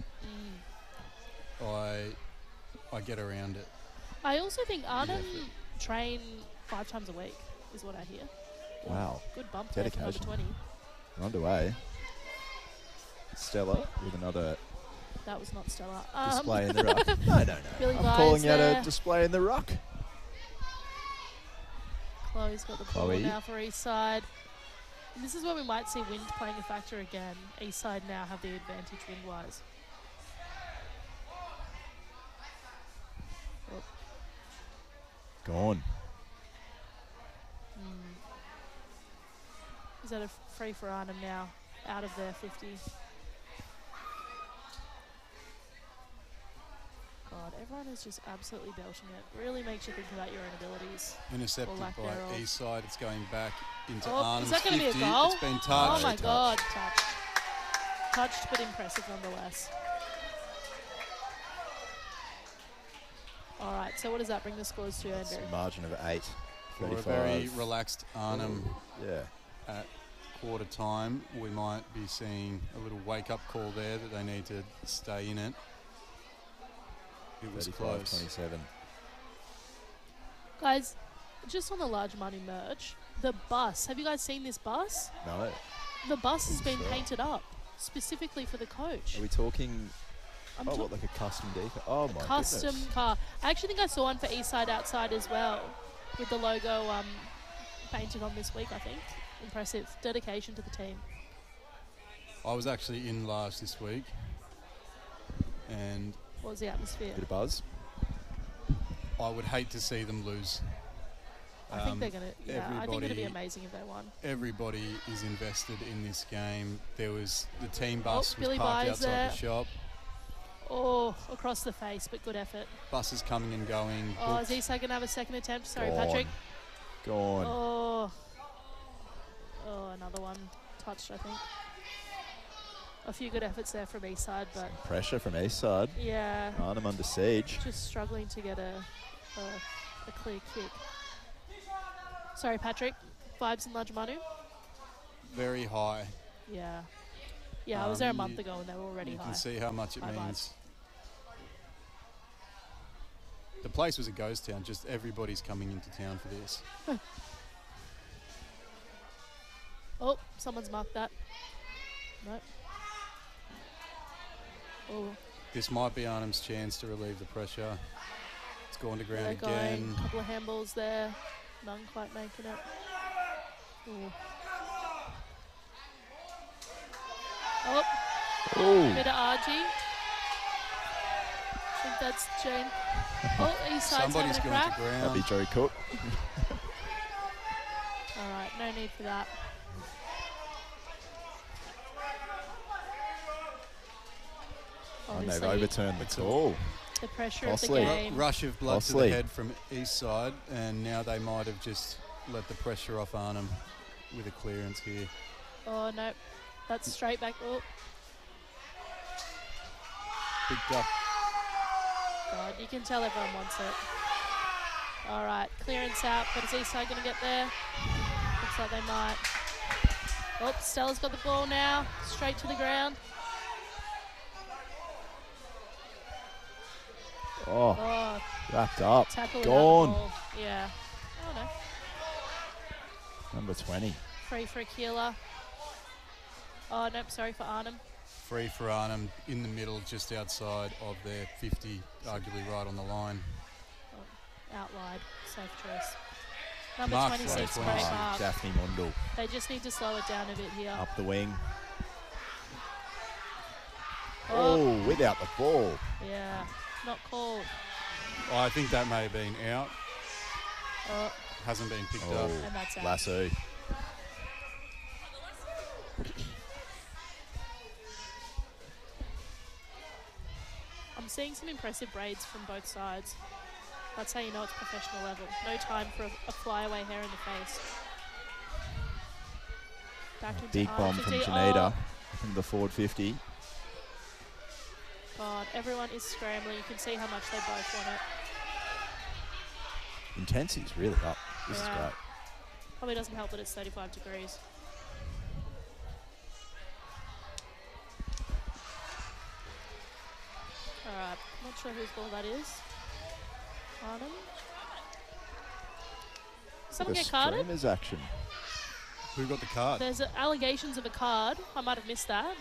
[SPEAKER 2] Mm.
[SPEAKER 4] I I get around it.
[SPEAKER 2] I also think Arnhem
[SPEAKER 4] effort.
[SPEAKER 2] train five times a week, is what I hear.
[SPEAKER 3] Wow.
[SPEAKER 2] Good bump there from number
[SPEAKER 3] Dedication.
[SPEAKER 2] twenty.
[SPEAKER 3] We're underway. Stella with another
[SPEAKER 2] That was not Stella. Um,
[SPEAKER 3] display in the ruck. No, no, no.
[SPEAKER 2] Billy
[SPEAKER 3] I'm
[SPEAKER 2] Vy's
[SPEAKER 3] calling out
[SPEAKER 2] there.
[SPEAKER 3] a display in the ruck.
[SPEAKER 2] Chloe's got the ball
[SPEAKER 3] Chloe.
[SPEAKER 2] now for Eastside. And this is where we might see wind playing a factor again. Eastside now have the advantage wind-wise. Oh,
[SPEAKER 3] Gone.
[SPEAKER 2] mm. Is that a f- free for Arnhem now? Out of their fifty. God, everyone is just absolutely belching it. Really makes you think about your own abilities.
[SPEAKER 4] Intercepted
[SPEAKER 2] lack
[SPEAKER 4] by
[SPEAKER 2] thereof.
[SPEAKER 4] Eastside. It's going back into
[SPEAKER 2] Oh,
[SPEAKER 4] Arnhem's
[SPEAKER 2] is that going to be a
[SPEAKER 4] fifty.
[SPEAKER 2] goal?
[SPEAKER 4] It's been
[SPEAKER 2] Oh
[SPEAKER 4] touched.
[SPEAKER 2] my
[SPEAKER 3] Touched.
[SPEAKER 2] God, touched. Touched but impressive nonetheless. All right, so what does that bring the scores to,
[SPEAKER 3] It's
[SPEAKER 2] Andrew?
[SPEAKER 3] a margin of eight.
[SPEAKER 4] For a
[SPEAKER 3] thirty-five.
[SPEAKER 4] very relaxed Arnhem
[SPEAKER 3] Yeah.
[SPEAKER 4] at quarter time, we might be seeing a little wake-up call there that they need to stay in it. It was
[SPEAKER 3] thirty-five
[SPEAKER 4] close.
[SPEAKER 3] twenty-seven.
[SPEAKER 2] Guys, just on the large money merch, the bus. Have you guys seen this bus?
[SPEAKER 3] No.
[SPEAKER 2] The bus has been
[SPEAKER 3] Sure.
[SPEAKER 2] painted up specifically for the coach.
[SPEAKER 3] Are we talking?
[SPEAKER 2] I'm
[SPEAKER 3] oh,
[SPEAKER 2] talk-
[SPEAKER 3] what, like a custom decal? Oh my
[SPEAKER 2] custom
[SPEAKER 3] goodness.
[SPEAKER 2] car. I actually think I saw one for Eastside outside as well, with the logo um, painted on this week. I think impressive dedication to the team.
[SPEAKER 4] I was actually in Large this week, and
[SPEAKER 2] What was the atmosphere?
[SPEAKER 3] Bit of buzz.
[SPEAKER 4] I would hate to see them lose.
[SPEAKER 2] I think
[SPEAKER 4] Um,
[SPEAKER 2] they're gonna. Yeah, I think it'd be
[SPEAKER 4] everybody-
[SPEAKER 2] amazing if they won.
[SPEAKER 4] Everybody is invested in this game. There was the team bus was
[SPEAKER 2] Oh, Billy
[SPEAKER 4] parked
[SPEAKER 2] By's
[SPEAKER 4] outside
[SPEAKER 2] there.
[SPEAKER 4] the shop.
[SPEAKER 2] Oh, across the face, but good effort.
[SPEAKER 4] Buses coming and going.
[SPEAKER 2] Oh,
[SPEAKER 4] booked.
[SPEAKER 2] is Eastside gonna have a second attempt? Sorry,
[SPEAKER 3] Gone.
[SPEAKER 2] Patrick.
[SPEAKER 3] Gone.
[SPEAKER 2] Oh, oh, another one touched. I think. A few good efforts there from Eastside, but
[SPEAKER 3] Pressure from east side.
[SPEAKER 2] yeah,
[SPEAKER 3] Arnhem under siege.
[SPEAKER 2] just struggling to get a a, a clear kick. Sorry, Patrick. Vibes in Lajmanu?
[SPEAKER 4] Very high.
[SPEAKER 2] Yeah. Yeah, I was there a
[SPEAKER 4] Um,
[SPEAKER 2] month
[SPEAKER 4] you-
[SPEAKER 2] ago and they were already
[SPEAKER 4] You
[SPEAKER 2] high.
[SPEAKER 4] can see how much it
[SPEAKER 2] High vibes.
[SPEAKER 4] means. The place was a ghost town. Just everybody's coming into town for this.
[SPEAKER 2] Oh, someone's marked that. Nope. Oh,
[SPEAKER 4] This might be Arnhem's chance to relieve the pressure. It's gone to ground
[SPEAKER 2] they're going.
[SPEAKER 4] again.
[SPEAKER 2] Couple of handballs there. None quite making it. Ooh. Oh,
[SPEAKER 3] Oh,
[SPEAKER 2] bit of R G. I think that's Jane. Oh, East Side's
[SPEAKER 4] Somebody's
[SPEAKER 2] having a
[SPEAKER 4] going to
[SPEAKER 2] crack.
[SPEAKER 3] that'd be
[SPEAKER 4] ground.
[SPEAKER 3] Joe Cook.
[SPEAKER 2] All right, no need for that.
[SPEAKER 3] And they've
[SPEAKER 2] Obviously,
[SPEAKER 3] overturned the
[SPEAKER 4] It's
[SPEAKER 3] call.
[SPEAKER 2] the pressure
[SPEAKER 3] Costly.
[SPEAKER 2] of the
[SPEAKER 4] Ru-
[SPEAKER 2] game.
[SPEAKER 4] rush of blood to
[SPEAKER 3] Costly.
[SPEAKER 4] the head from East Side, and now they might have just let the pressure off Arnhem with a clearance here.
[SPEAKER 2] Oh, no. That's straight back. Oh,
[SPEAKER 4] Picked up.
[SPEAKER 2] God, you can tell everyone wants it. All right, clearance out, but is Eastside going to get there? Looks like they might. Oh, Stella's got the ball now, straight to the ground.
[SPEAKER 3] Oh,
[SPEAKER 2] Oh,
[SPEAKER 3] wrapped up.
[SPEAKER 2] tackle without
[SPEAKER 3] Gone.
[SPEAKER 2] the ball. Yeah. Oh, no.
[SPEAKER 3] Number twenty.
[SPEAKER 2] Free for Akila. Oh, nope, sorry for Arnhem.
[SPEAKER 4] Free for Arnhem in the middle, just outside of their fifty, arguably right on the line.
[SPEAKER 2] Oh, outlied. Safe choice. Number
[SPEAKER 4] Mark
[SPEAKER 2] twenty-six,
[SPEAKER 4] Frey,
[SPEAKER 2] great
[SPEAKER 4] twenty-six.
[SPEAKER 2] mark.
[SPEAKER 3] Daphne Mundell.
[SPEAKER 2] They just need to slow it down a bit here.
[SPEAKER 3] Up the wing.
[SPEAKER 2] Oh,
[SPEAKER 3] Oh, without the ball.
[SPEAKER 2] yeah. Not called.
[SPEAKER 4] Oh, I think that may have been out.
[SPEAKER 2] Oh,
[SPEAKER 4] Hasn't been picked
[SPEAKER 3] Oh,
[SPEAKER 4] up.
[SPEAKER 2] and that's out.
[SPEAKER 3] lasso.
[SPEAKER 2] I'm seeing some impressive braids from both sides. That's how you know it's professional level. No time for a, a flyaway hair in the face. Back into
[SPEAKER 3] Big bomb
[SPEAKER 2] Arnhem
[SPEAKER 3] from
[SPEAKER 2] to D-
[SPEAKER 3] Janita
[SPEAKER 2] Oh,
[SPEAKER 3] from the forward fifty.
[SPEAKER 2] God, everyone is scrambling. You can see how much they both want it.
[SPEAKER 3] Intensity's really up. This
[SPEAKER 2] Yeah.
[SPEAKER 3] is great.
[SPEAKER 2] Probably doesn't help that it's thirty-five degrees. Alright, not sure whose ball that is. Arnhem? Someone
[SPEAKER 3] The
[SPEAKER 2] get carded?
[SPEAKER 3] streamers action.
[SPEAKER 4] Who got the card?
[SPEAKER 2] There's uh, allegations of a card. I might have missed that.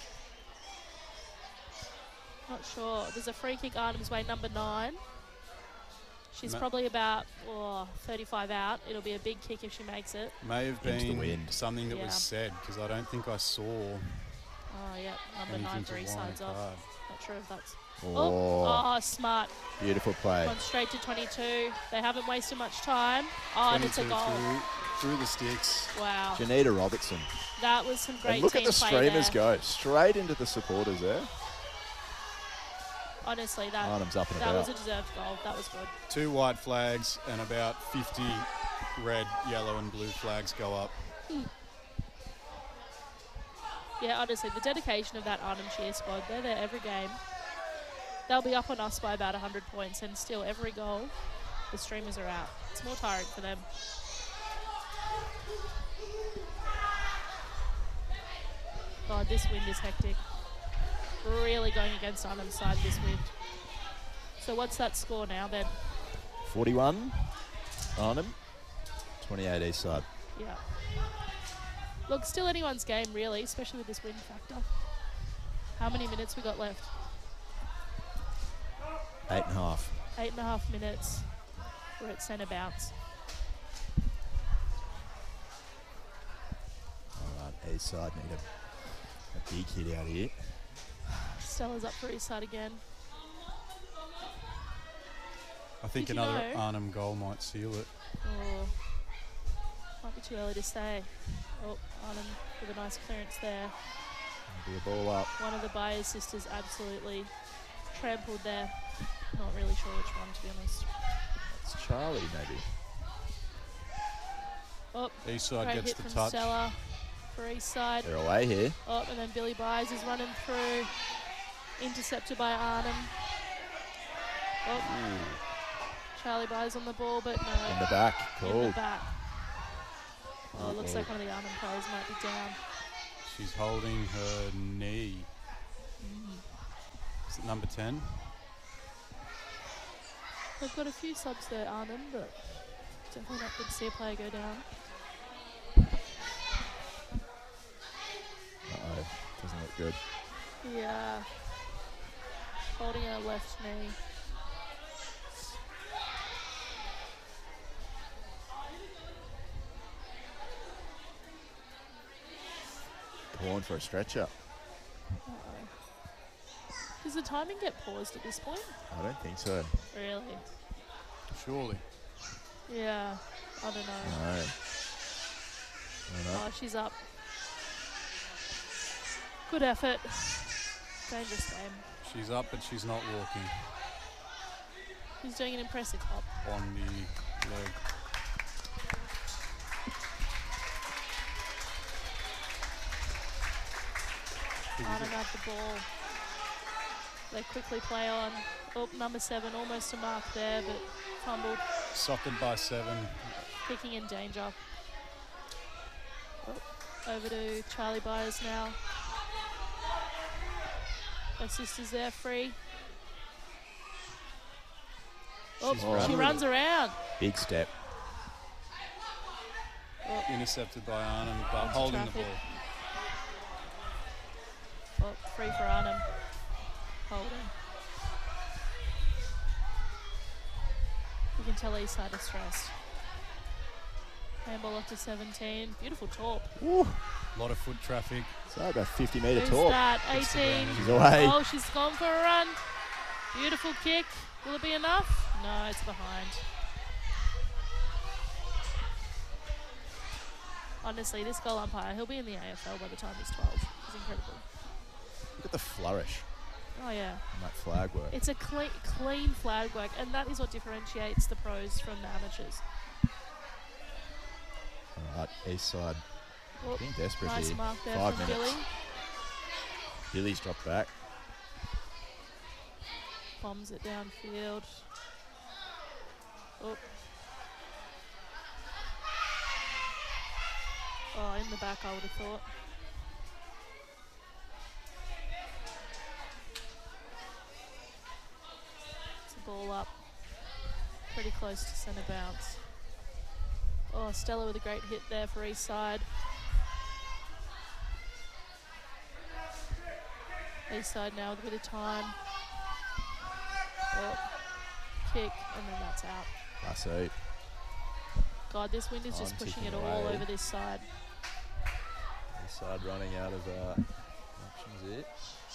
[SPEAKER 2] Not sure. There's a free kick Arnhem's way, number nine. She's
[SPEAKER 4] Ma-
[SPEAKER 2] probably about oh, thirty-five out. It'll be a big kick if she makes it.
[SPEAKER 4] May have
[SPEAKER 3] Into the
[SPEAKER 4] been
[SPEAKER 3] wind.
[SPEAKER 4] something that
[SPEAKER 2] Yeah.
[SPEAKER 4] was said, because I don't think I saw
[SPEAKER 2] Oh, yeah, number
[SPEAKER 4] anything
[SPEAKER 2] nine
[SPEAKER 4] to
[SPEAKER 2] for East
[SPEAKER 4] warrant
[SPEAKER 2] sides
[SPEAKER 4] a
[SPEAKER 2] off.
[SPEAKER 4] card.
[SPEAKER 2] Not sure if that's.
[SPEAKER 3] Oh,
[SPEAKER 2] Oh, oh, smart.
[SPEAKER 3] beautiful play.
[SPEAKER 2] Gone straight to twenty-two. They haven't wasted much time. Oh, and it's a
[SPEAKER 4] twenty-two
[SPEAKER 2] goal.
[SPEAKER 4] Through, through the sticks.
[SPEAKER 2] Wow.
[SPEAKER 3] Janita Robertson.
[SPEAKER 2] That was some great
[SPEAKER 3] And look
[SPEAKER 2] team
[SPEAKER 3] at the
[SPEAKER 2] play
[SPEAKER 3] streamers
[SPEAKER 2] there.
[SPEAKER 3] go. Straight into the supporters there.
[SPEAKER 2] Honestly, that,
[SPEAKER 3] Arnhem's up and
[SPEAKER 2] that was
[SPEAKER 3] about.
[SPEAKER 2] a deserved goal. That was good.
[SPEAKER 4] Two white flags and about fifty red, yellow and blue flags go up.
[SPEAKER 2] Yeah, honestly, the dedication of that Arnhem cheer squad, they're there every game. They'll be up on us by about one hundred points, and still every goal, the streamers are out. It's more tiring for them. God, this wind is hectic. Really going against Arnhem's side this wind. So what's that score now then?
[SPEAKER 3] forty-one. Arnhem. twenty-eight east side.
[SPEAKER 2] Yeah. Look, still anyone's game, really, especially with this wind factor. How many minutes we got left?
[SPEAKER 3] Eight and a half.
[SPEAKER 2] Eight and a half minutes. We're at centre bounce.
[SPEAKER 3] All right, east side need a, a big hit out here.
[SPEAKER 2] Stella's up for East side again.
[SPEAKER 4] I think
[SPEAKER 2] Did you
[SPEAKER 4] another
[SPEAKER 2] know?
[SPEAKER 4] Arnhem goal might seal it.
[SPEAKER 2] Oh, might be too early to say. Oh, Arnhem with a nice clearance there.
[SPEAKER 3] Be a ball up.
[SPEAKER 2] One of the Byers sisters absolutely trampled there. Not really sure which one, to be honest.
[SPEAKER 3] It's Charlie, maybe.
[SPEAKER 2] Oh,
[SPEAKER 4] East side
[SPEAKER 2] great
[SPEAKER 4] gets
[SPEAKER 2] hit
[SPEAKER 4] the
[SPEAKER 2] from
[SPEAKER 4] touch.
[SPEAKER 2] Stella for East side.
[SPEAKER 3] They're away here.
[SPEAKER 2] Oh, and then Billy Byers is running through. Intercepted by Arnhem. Oh,
[SPEAKER 3] Ooh.
[SPEAKER 2] Charlie Byers on the ball, but no.
[SPEAKER 3] In the back.
[SPEAKER 2] In the
[SPEAKER 3] Cool.
[SPEAKER 2] back. Oh, it looks
[SPEAKER 3] Uh-oh.
[SPEAKER 2] like one of the Arnhem players might be down.
[SPEAKER 4] She's holding her knee. Is it number ten?
[SPEAKER 2] They've got a few subs there, Arnhem, but definitely not good to see a player go down.
[SPEAKER 3] Uh-oh. Doesn't look good.
[SPEAKER 2] Yeah. Holding her left knee.
[SPEAKER 3] Calling for a stretcher.
[SPEAKER 2] Uh-oh. Does the timing get paused at this point?
[SPEAKER 3] I don't think so.
[SPEAKER 2] Really?
[SPEAKER 4] Surely.
[SPEAKER 2] Yeah. I don't know.
[SPEAKER 3] No. No, no.
[SPEAKER 2] Oh, she's up. Good effort. Dangerous game.
[SPEAKER 4] She's up, but she's not walking
[SPEAKER 2] He's doing an impressive hop.
[SPEAKER 4] on the leg.
[SPEAKER 2] Arnhem have the ball. They quickly play on. Oh, number seven, almost a mark there, but fumbled.
[SPEAKER 4] Socketed by seven.
[SPEAKER 2] Kicking in danger. Oh, over to Charlie Byers now. Her sister's there, free. Oh,
[SPEAKER 4] She's
[SPEAKER 2] she
[SPEAKER 3] running.
[SPEAKER 2] runs around.
[SPEAKER 3] Big step.
[SPEAKER 2] Oh,
[SPEAKER 4] Intercepted by Arnhem, but
[SPEAKER 2] Into
[SPEAKER 4] holding
[SPEAKER 2] traffic.
[SPEAKER 4] the ball.
[SPEAKER 2] oh, free for Arnhem. Holding. You can tell Eastside is stressed. Handball up to seventeen. Beautiful torp.
[SPEAKER 3] Woo.
[SPEAKER 4] A lot of foot traffic.
[SPEAKER 3] So about fifty metre
[SPEAKER 2] Who's
[SPEAKER 3] talk.
[SPEAKER 2] that?
[SPEAKER 4] Gets the
[SPEAKER 2] eighteen.
[SPEAKER 4] ground.
[SPEAKER 3] She's away.
[SPEAKER 2] Oh, she's gone for a run. Beautiful kick. Will it be enough? No, it's behind. Honestly, this goal umpire, he'll be in the A F L by the time he's twelve. He's incredible.
[SPEAKER 3] Look at the flourish
[SPEAKER 2] Oh, yeah.
[SPEAKER 3] on that flag work.
[SPEAKER 2] It's a clean, clean flag work, and that is what differentiates the pros from the amateurs.
[SPEAKER 3] All right, east side.
[SPEAKER 2] Oh,
[SPEAKER 3] Being desperate
[SPEAKER 2] nice
[SPEAKER 3] here.
[SPEAKER 2] mark there
[SPEAKER 3] Five
[SPEAKER 2] from
[SPEAKER 3] minutes.
[SPEAKER 2] Billy.
[SPEAKER 3] Billy's dropped back.
[SPEAKER 2] Bombs it downfield. Oh. Oh, in the back, I would have thought. It's a ball up. Pretty close to centre bounce. Oh, Stella with a great hit there for East Side. East Side now with a bit of time. Oh, kick, and then that's out.
[SPEAKER 3] That's eight.
[SPEAKER 2] God, this wind is just
[SPEAKER 3] Time
[SPEAKER 2] pushing it
[SPEAKER 3] ticking
[SPEAKER 2] all
[SPEAKER 3] away.
[SPEAKER 2] over this side.
[SPEAKER 3] East side running out of uh, options here.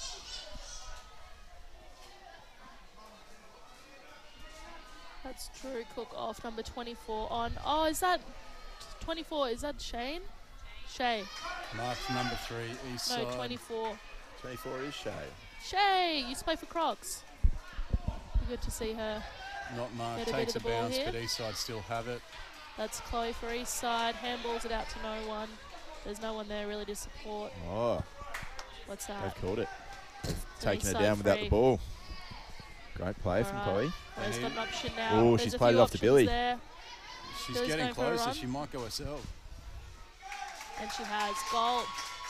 [SPEAKER 2] That's Drew Cook off, number twenty-four on. Oh, is that twenty-four? Is that Shane? Shay.
[SPEAKER 4] Marked number three, east
[SPEAKER 2] No,
[SPEAKER 4] side.
[SPEAKER 2] twenty-four.
[SPEAKER 3] twenty-four is Shay.
[SPEAKER 2] Shay, you used to play for Crocs. Good to see her.
[SPEAKER 4] Not marked,
[SPEAKER 2] Get a bit
[SPEAKER 4] takes a
[SPEAKER 2] of the ball
[SPEAKER 4] bounce,
[SPEAKER 2] here.
[SPEAKER 4] but east side still have it.
[SPEAKER 2] That's Chloe for East Side. Handballs it out to no one. There's no one there really to support.
[SPEAKER 3] Oh,
[SPEAKER 2] What's
[SPEAKER 3] they've
[SPEAKER 2] that?
[SPEAKER 3] caught it. They've
[SPEAKER 2] East
[SPEAKER 3] taken her
[SPEAKER 2] side
[SPEAKER 3] down without
[SPEAKER 2] free.
[SPEAKER 3] the ball. Great play from
[SPEAKER 2] Alright.
[SPEAKER 3] Chloe.
[SPEAKER 2] Chloe's
[SPEAKER 4] They
[SPEAKER 2] got an
[SPEAKER 4] need-
[SPEAKER 2] option now.
[SPEAKER 3] Oh,
[SPEAKER 2] There's
[SPEAKER 3] she's
[SPEAKER 2] a
[SPEAKER 3] played
[SPEAKER 2] few
[SPEAKER 3] it off to
[SPEAKER 2] options
[SPEAKER 3] Billy.
[SPEAKER 2] There.
[SPEAKER 4] She's
[SPEAKER 2] Billy's
[SPEAKER 4] getting
[SPEAKER 2] going for a
[SPEAKER 4] closer,
[SPEAKER 2] run.
[SPEAKER 4] she might go herself.
[SPEAKER 2] And she has goal.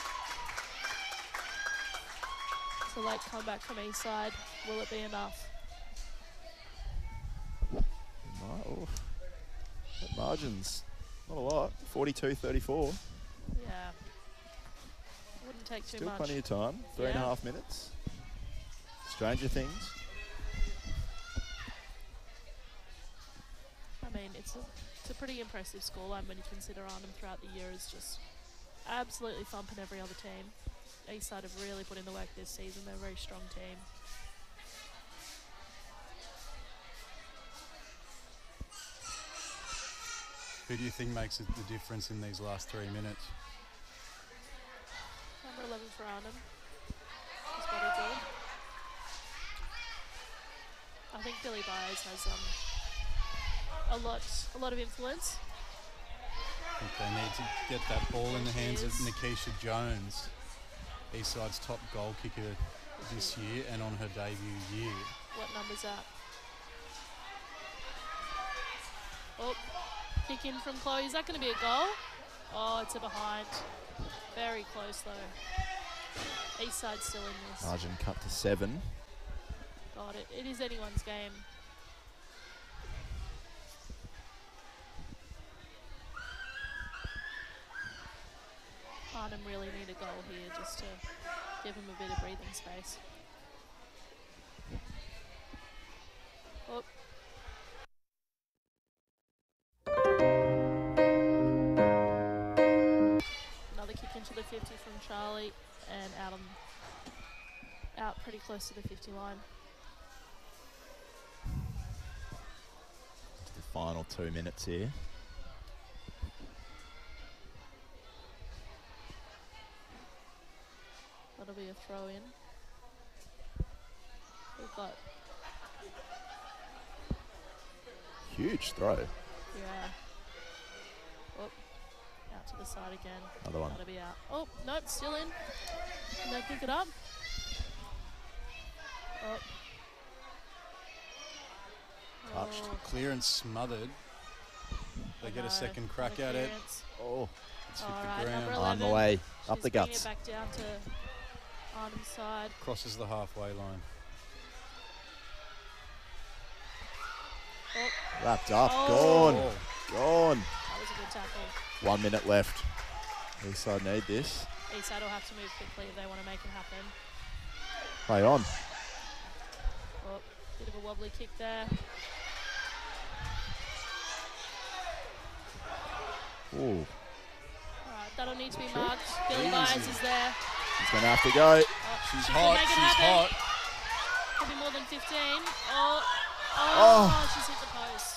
[SPEAKER 2] It's a late comeback from East Side. Will it be enough?
[SPEAKER 3] Oh, that margin's not a lot. forty-two thirty-four.
[SPEAKER 2] Yeah. Wouldn't take too
[SPEAKER 3] Still
[SPEAKER 2] much.
[SPEAKER 3] plenty of time. Three and a
[SPEAKER 2] Yeah.
[SPEAKER 3] half minutes. Stranger things.
[SPEAKER 2] I mean, it's a, it's a pretty impressive scoreline when you consider Arnhem throughout the year is just absolutely thumping every other team. East Side have really put in the work this season. They're a very strong team.
[SPEAKER 4] Who do you think makes it the difference in these last three minutes?
[SPEAKER 2] Number eleven for Arnhem. She's very good. I think Billy Byers has um, a lot, a lot of influence.
[SPEAKER 4] I think they need to get that ball in the hands of
[SPEAKER 2] Yes.
[SPEAKER 4] Nikisha Jones, Eastside's top goal kicker this year and on her debut year.
[SPEAKER 2] What number's that? Oh, kick in from Chloe. Is that going to be a goal? Oh, it's a behind. Very close though. East Side's still in this.
[SPEAKER 3] Margin cut to seven.
[SPEAKER 2] God, it, it is anyone's game. Arnhem really need a goal here just to give him a bit of breathing space. Oh. Another kick into the fifty from Charlie and out on out pretty close to the fifty line.
[SPEAKER 3] Just the final two minutes here.
[SPEAKER 2] That'll be a throw in. We've got,
[SPEAKER 3] Huge throw.
[SPEAKER 2] yeah. Oh, out to the side again.
[SPEAKER 3] Another one.
[SPEAKER 2] That'll be out. Oh, nope, still in. Can they pick it up? Oh.
[SPEAKER 3] Touched.
[SPEAKER 2] Oh,
[SPEAKER 4] Clearance smothered. They
[SPEAKER 2] I
[SPEAKER 4] get
[SPEAKER 2] know.
[SPEAKER 4] a second crack
[SPEAKER 2] What a
[SPEAKER 4] at it.
[SPEAKER 2] clearance.
[SPEAKER 3] Oh,
[SPEAKER 4] It's hit
[SPEAKER 2] Alright,
[SPEAKER 4] the
[SPEAKER 2] number
[SPEAKER 4] ground.
[SPEAKER 3] on the
[SPEAKER 2] eleven.
[SPEAKER 3] way. Up
[SPEAKER 2] She's
[SPEAKER 3] the
[SPEAKER 2] bringing
[SPEAKER 3] guts.
[SPEAKER 2] it back down to Arnhem's side.
[SPEAKER 4] Crosses the halfway line.
[SPEAKER 2] Oh,
[SPEAKER 3] Wrapped up.
[SPEAKER 2] Oh.
[SPEAKER 3] Gone.
[SPEAKER 4] Oh,
[SPEAKER 3] Gone.
[SPEAKER 2] that was a good tackle.
[SPEAKER 3] One minute left. Eastside need this.
[SPEAKER 2] Eastside will have to move quickly if they want to make it happen.
[SPEAKER 3] Play on.
[SPEAKER 2] Oh, bit of a wobbly kick there.
[SPEAKER 3] Ooh.
[SPEAKER 2] Alright, that'll need to be
[SPEAKER 3] Sure.
[SPEAKER 2] marked. Billy
[SPEAKER 4] Easy.
[SPEAKER 2] Byers is there.
[SPEAKER 3] He's going to have to go.
[SPEAKER 2] Oh,
[SPEAKER 4] she's
[SPEAKER 2] she
[SPEAKER 4] hot.
[SPEAKER 2] could make it
[SPEAKER 4] She's
[SPEAKER 2] happen.
[SPEAKER 4] hot.
[SPEAKER 2] Could be more than fifteen. Oh, oh,
[SPEAKER 3] Oh.
[SPEAKER 2] she's hit the post.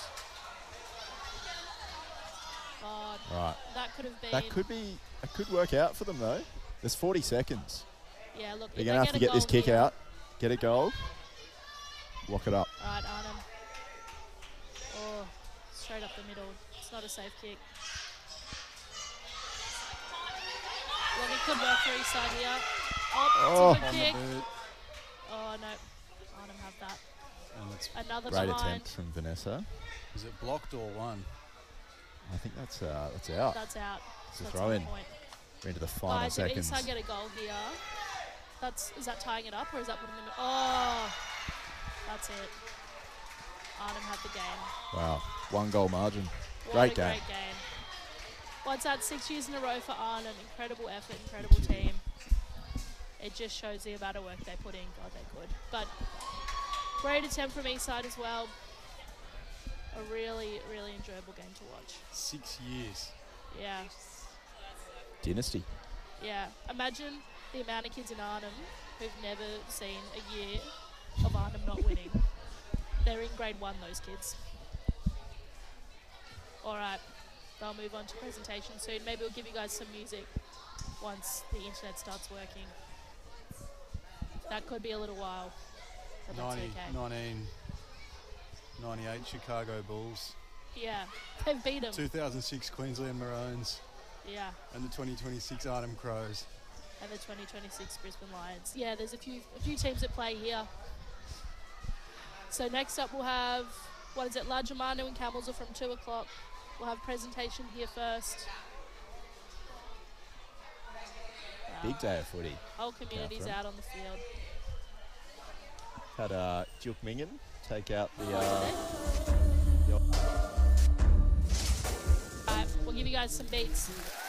[SPEAKER 2] God,
[SPEAKER 3] Right.
[SPEAKER 2] that could have been.
[SPEAKER 3] That could be, that could work out for them though. There's forty seconds.
[SPEAKER 2] Yeah, look,
[SPEAKER 3] They're
[SPEAKER 2] if
[SPEAKER 3] going to
[SPEAKER 2] they
[SPEAKER 3] have to
[SPEAKER 2] get
[SPEAKER 3] get
[SPEAKER 2] a
[SPEAKER 3] this
[SPEAKER 2] goal
[SPEAKER 3] kick
[SPEAKER 2] here-
[SPEAKER 3] out, get a goal, lock it up.
[SPEAKER 2] Alright, Arnhem. Oh, straight up the middle. It's not a safe kick. Look, it could work for Eastside here. Oh,
[SPEAKER 3] Oh.
[SPEAKER 2] it's a good
[SPEAKER 4] On the
[SPEAKER 2] kick.
[SPEAKER 4] boot.
[SPEAKER 2] Oh, no. Arnhem have that.
[SPEAKER 4] And it's,
[SPEAKER 2] Another
[SPEAKER 3] Great
[SPEAKER 2] behind.
[SPEAKER 3] attempt from Vanessa.
[SPEAKER 4] is it blocked or one?
[SPEAKER 3] I think that's uh, that's out.
[SPEAKER 2] That's out.
[SPEAKER 3] It's
[SPEAKER 2] So
[SPEAKER 3] a
[SPEAKER 2] that's
[SPEAKER 3] throw
[SPEAKER 2] on
[SPEAKER 3] in.
[SPEAKER 2] point.
[SPEAKER 3] We're into the final
[SPEAKER 2] Guys, if
[SPEAKER 3] seconds.
[SPEAKER 2] Eastside get a goal here, that's is that tying it up or is that putting them? Oh, that's it. Arnhem had the game.
[SPEAKER 3] Wow. One goal margin.
[SPEAKER 2] What
[SPEAKER 3] Great
[SPEAKER 2] a
[SPEAKER 3] game.
[SPEAKER 2] great game. What's that? Six years in a row for Arnhem. Incredible effort, incredible team. It just shows the amount of work they put in. God, they're good. But great attempt from Eastside as well. A really, really enjoyable game to watch.
[SPEAKER 4] Six years.
[SPEAKER 2] Yeah,
[SPEAKER 3] Dynasty.
[SPEAKER 2] yeah. Imagine the amount of kids in Arnhem who've never seen a year of Arnhem not winning. They're in grade one, those kids. All right, they'll move on to presentation soon. Maybe we'll give you guys some music once the internet starts working. That could be a little while, but that's
[SPEAKER 4] ninety,
[SPEAKER 2] okay.
[SPEAKER 4] nineteen ninety-eight Chicago Bulls.
[SPEAKER 2] Yeah, they've beat them.
[SPEAKER 4] two thousand six Queensland Maroons.
[SPEAKER 2] Yeah,
[SPEAKER 4] And the twenty twenty-six Arnhem Crows.
[SPEAKER 2] and the twenty twenty-six Brisbane Lions. Yeah, there's a few a few teams that play here. So next up we'll have, what is it, La Germano and Camels are from two o'clock. We'll have presentation here first. Wow.
[SPEAKER 3] Big day of footy.
[SPEAKER 2] Whole community's
[SPEAKER 3] Catherine.
[SPEAKER 2] out on the field.
[SPEAKER 3] Had uh, Duke Mingan take out the.
[SPEAKER 2] Oh,
[SPEAKER 3] Uh,
[SPEAKER 2] did they?
[SPEAKER 3] the
[SPEAKER 2] Alright, we'll give you guys some beats.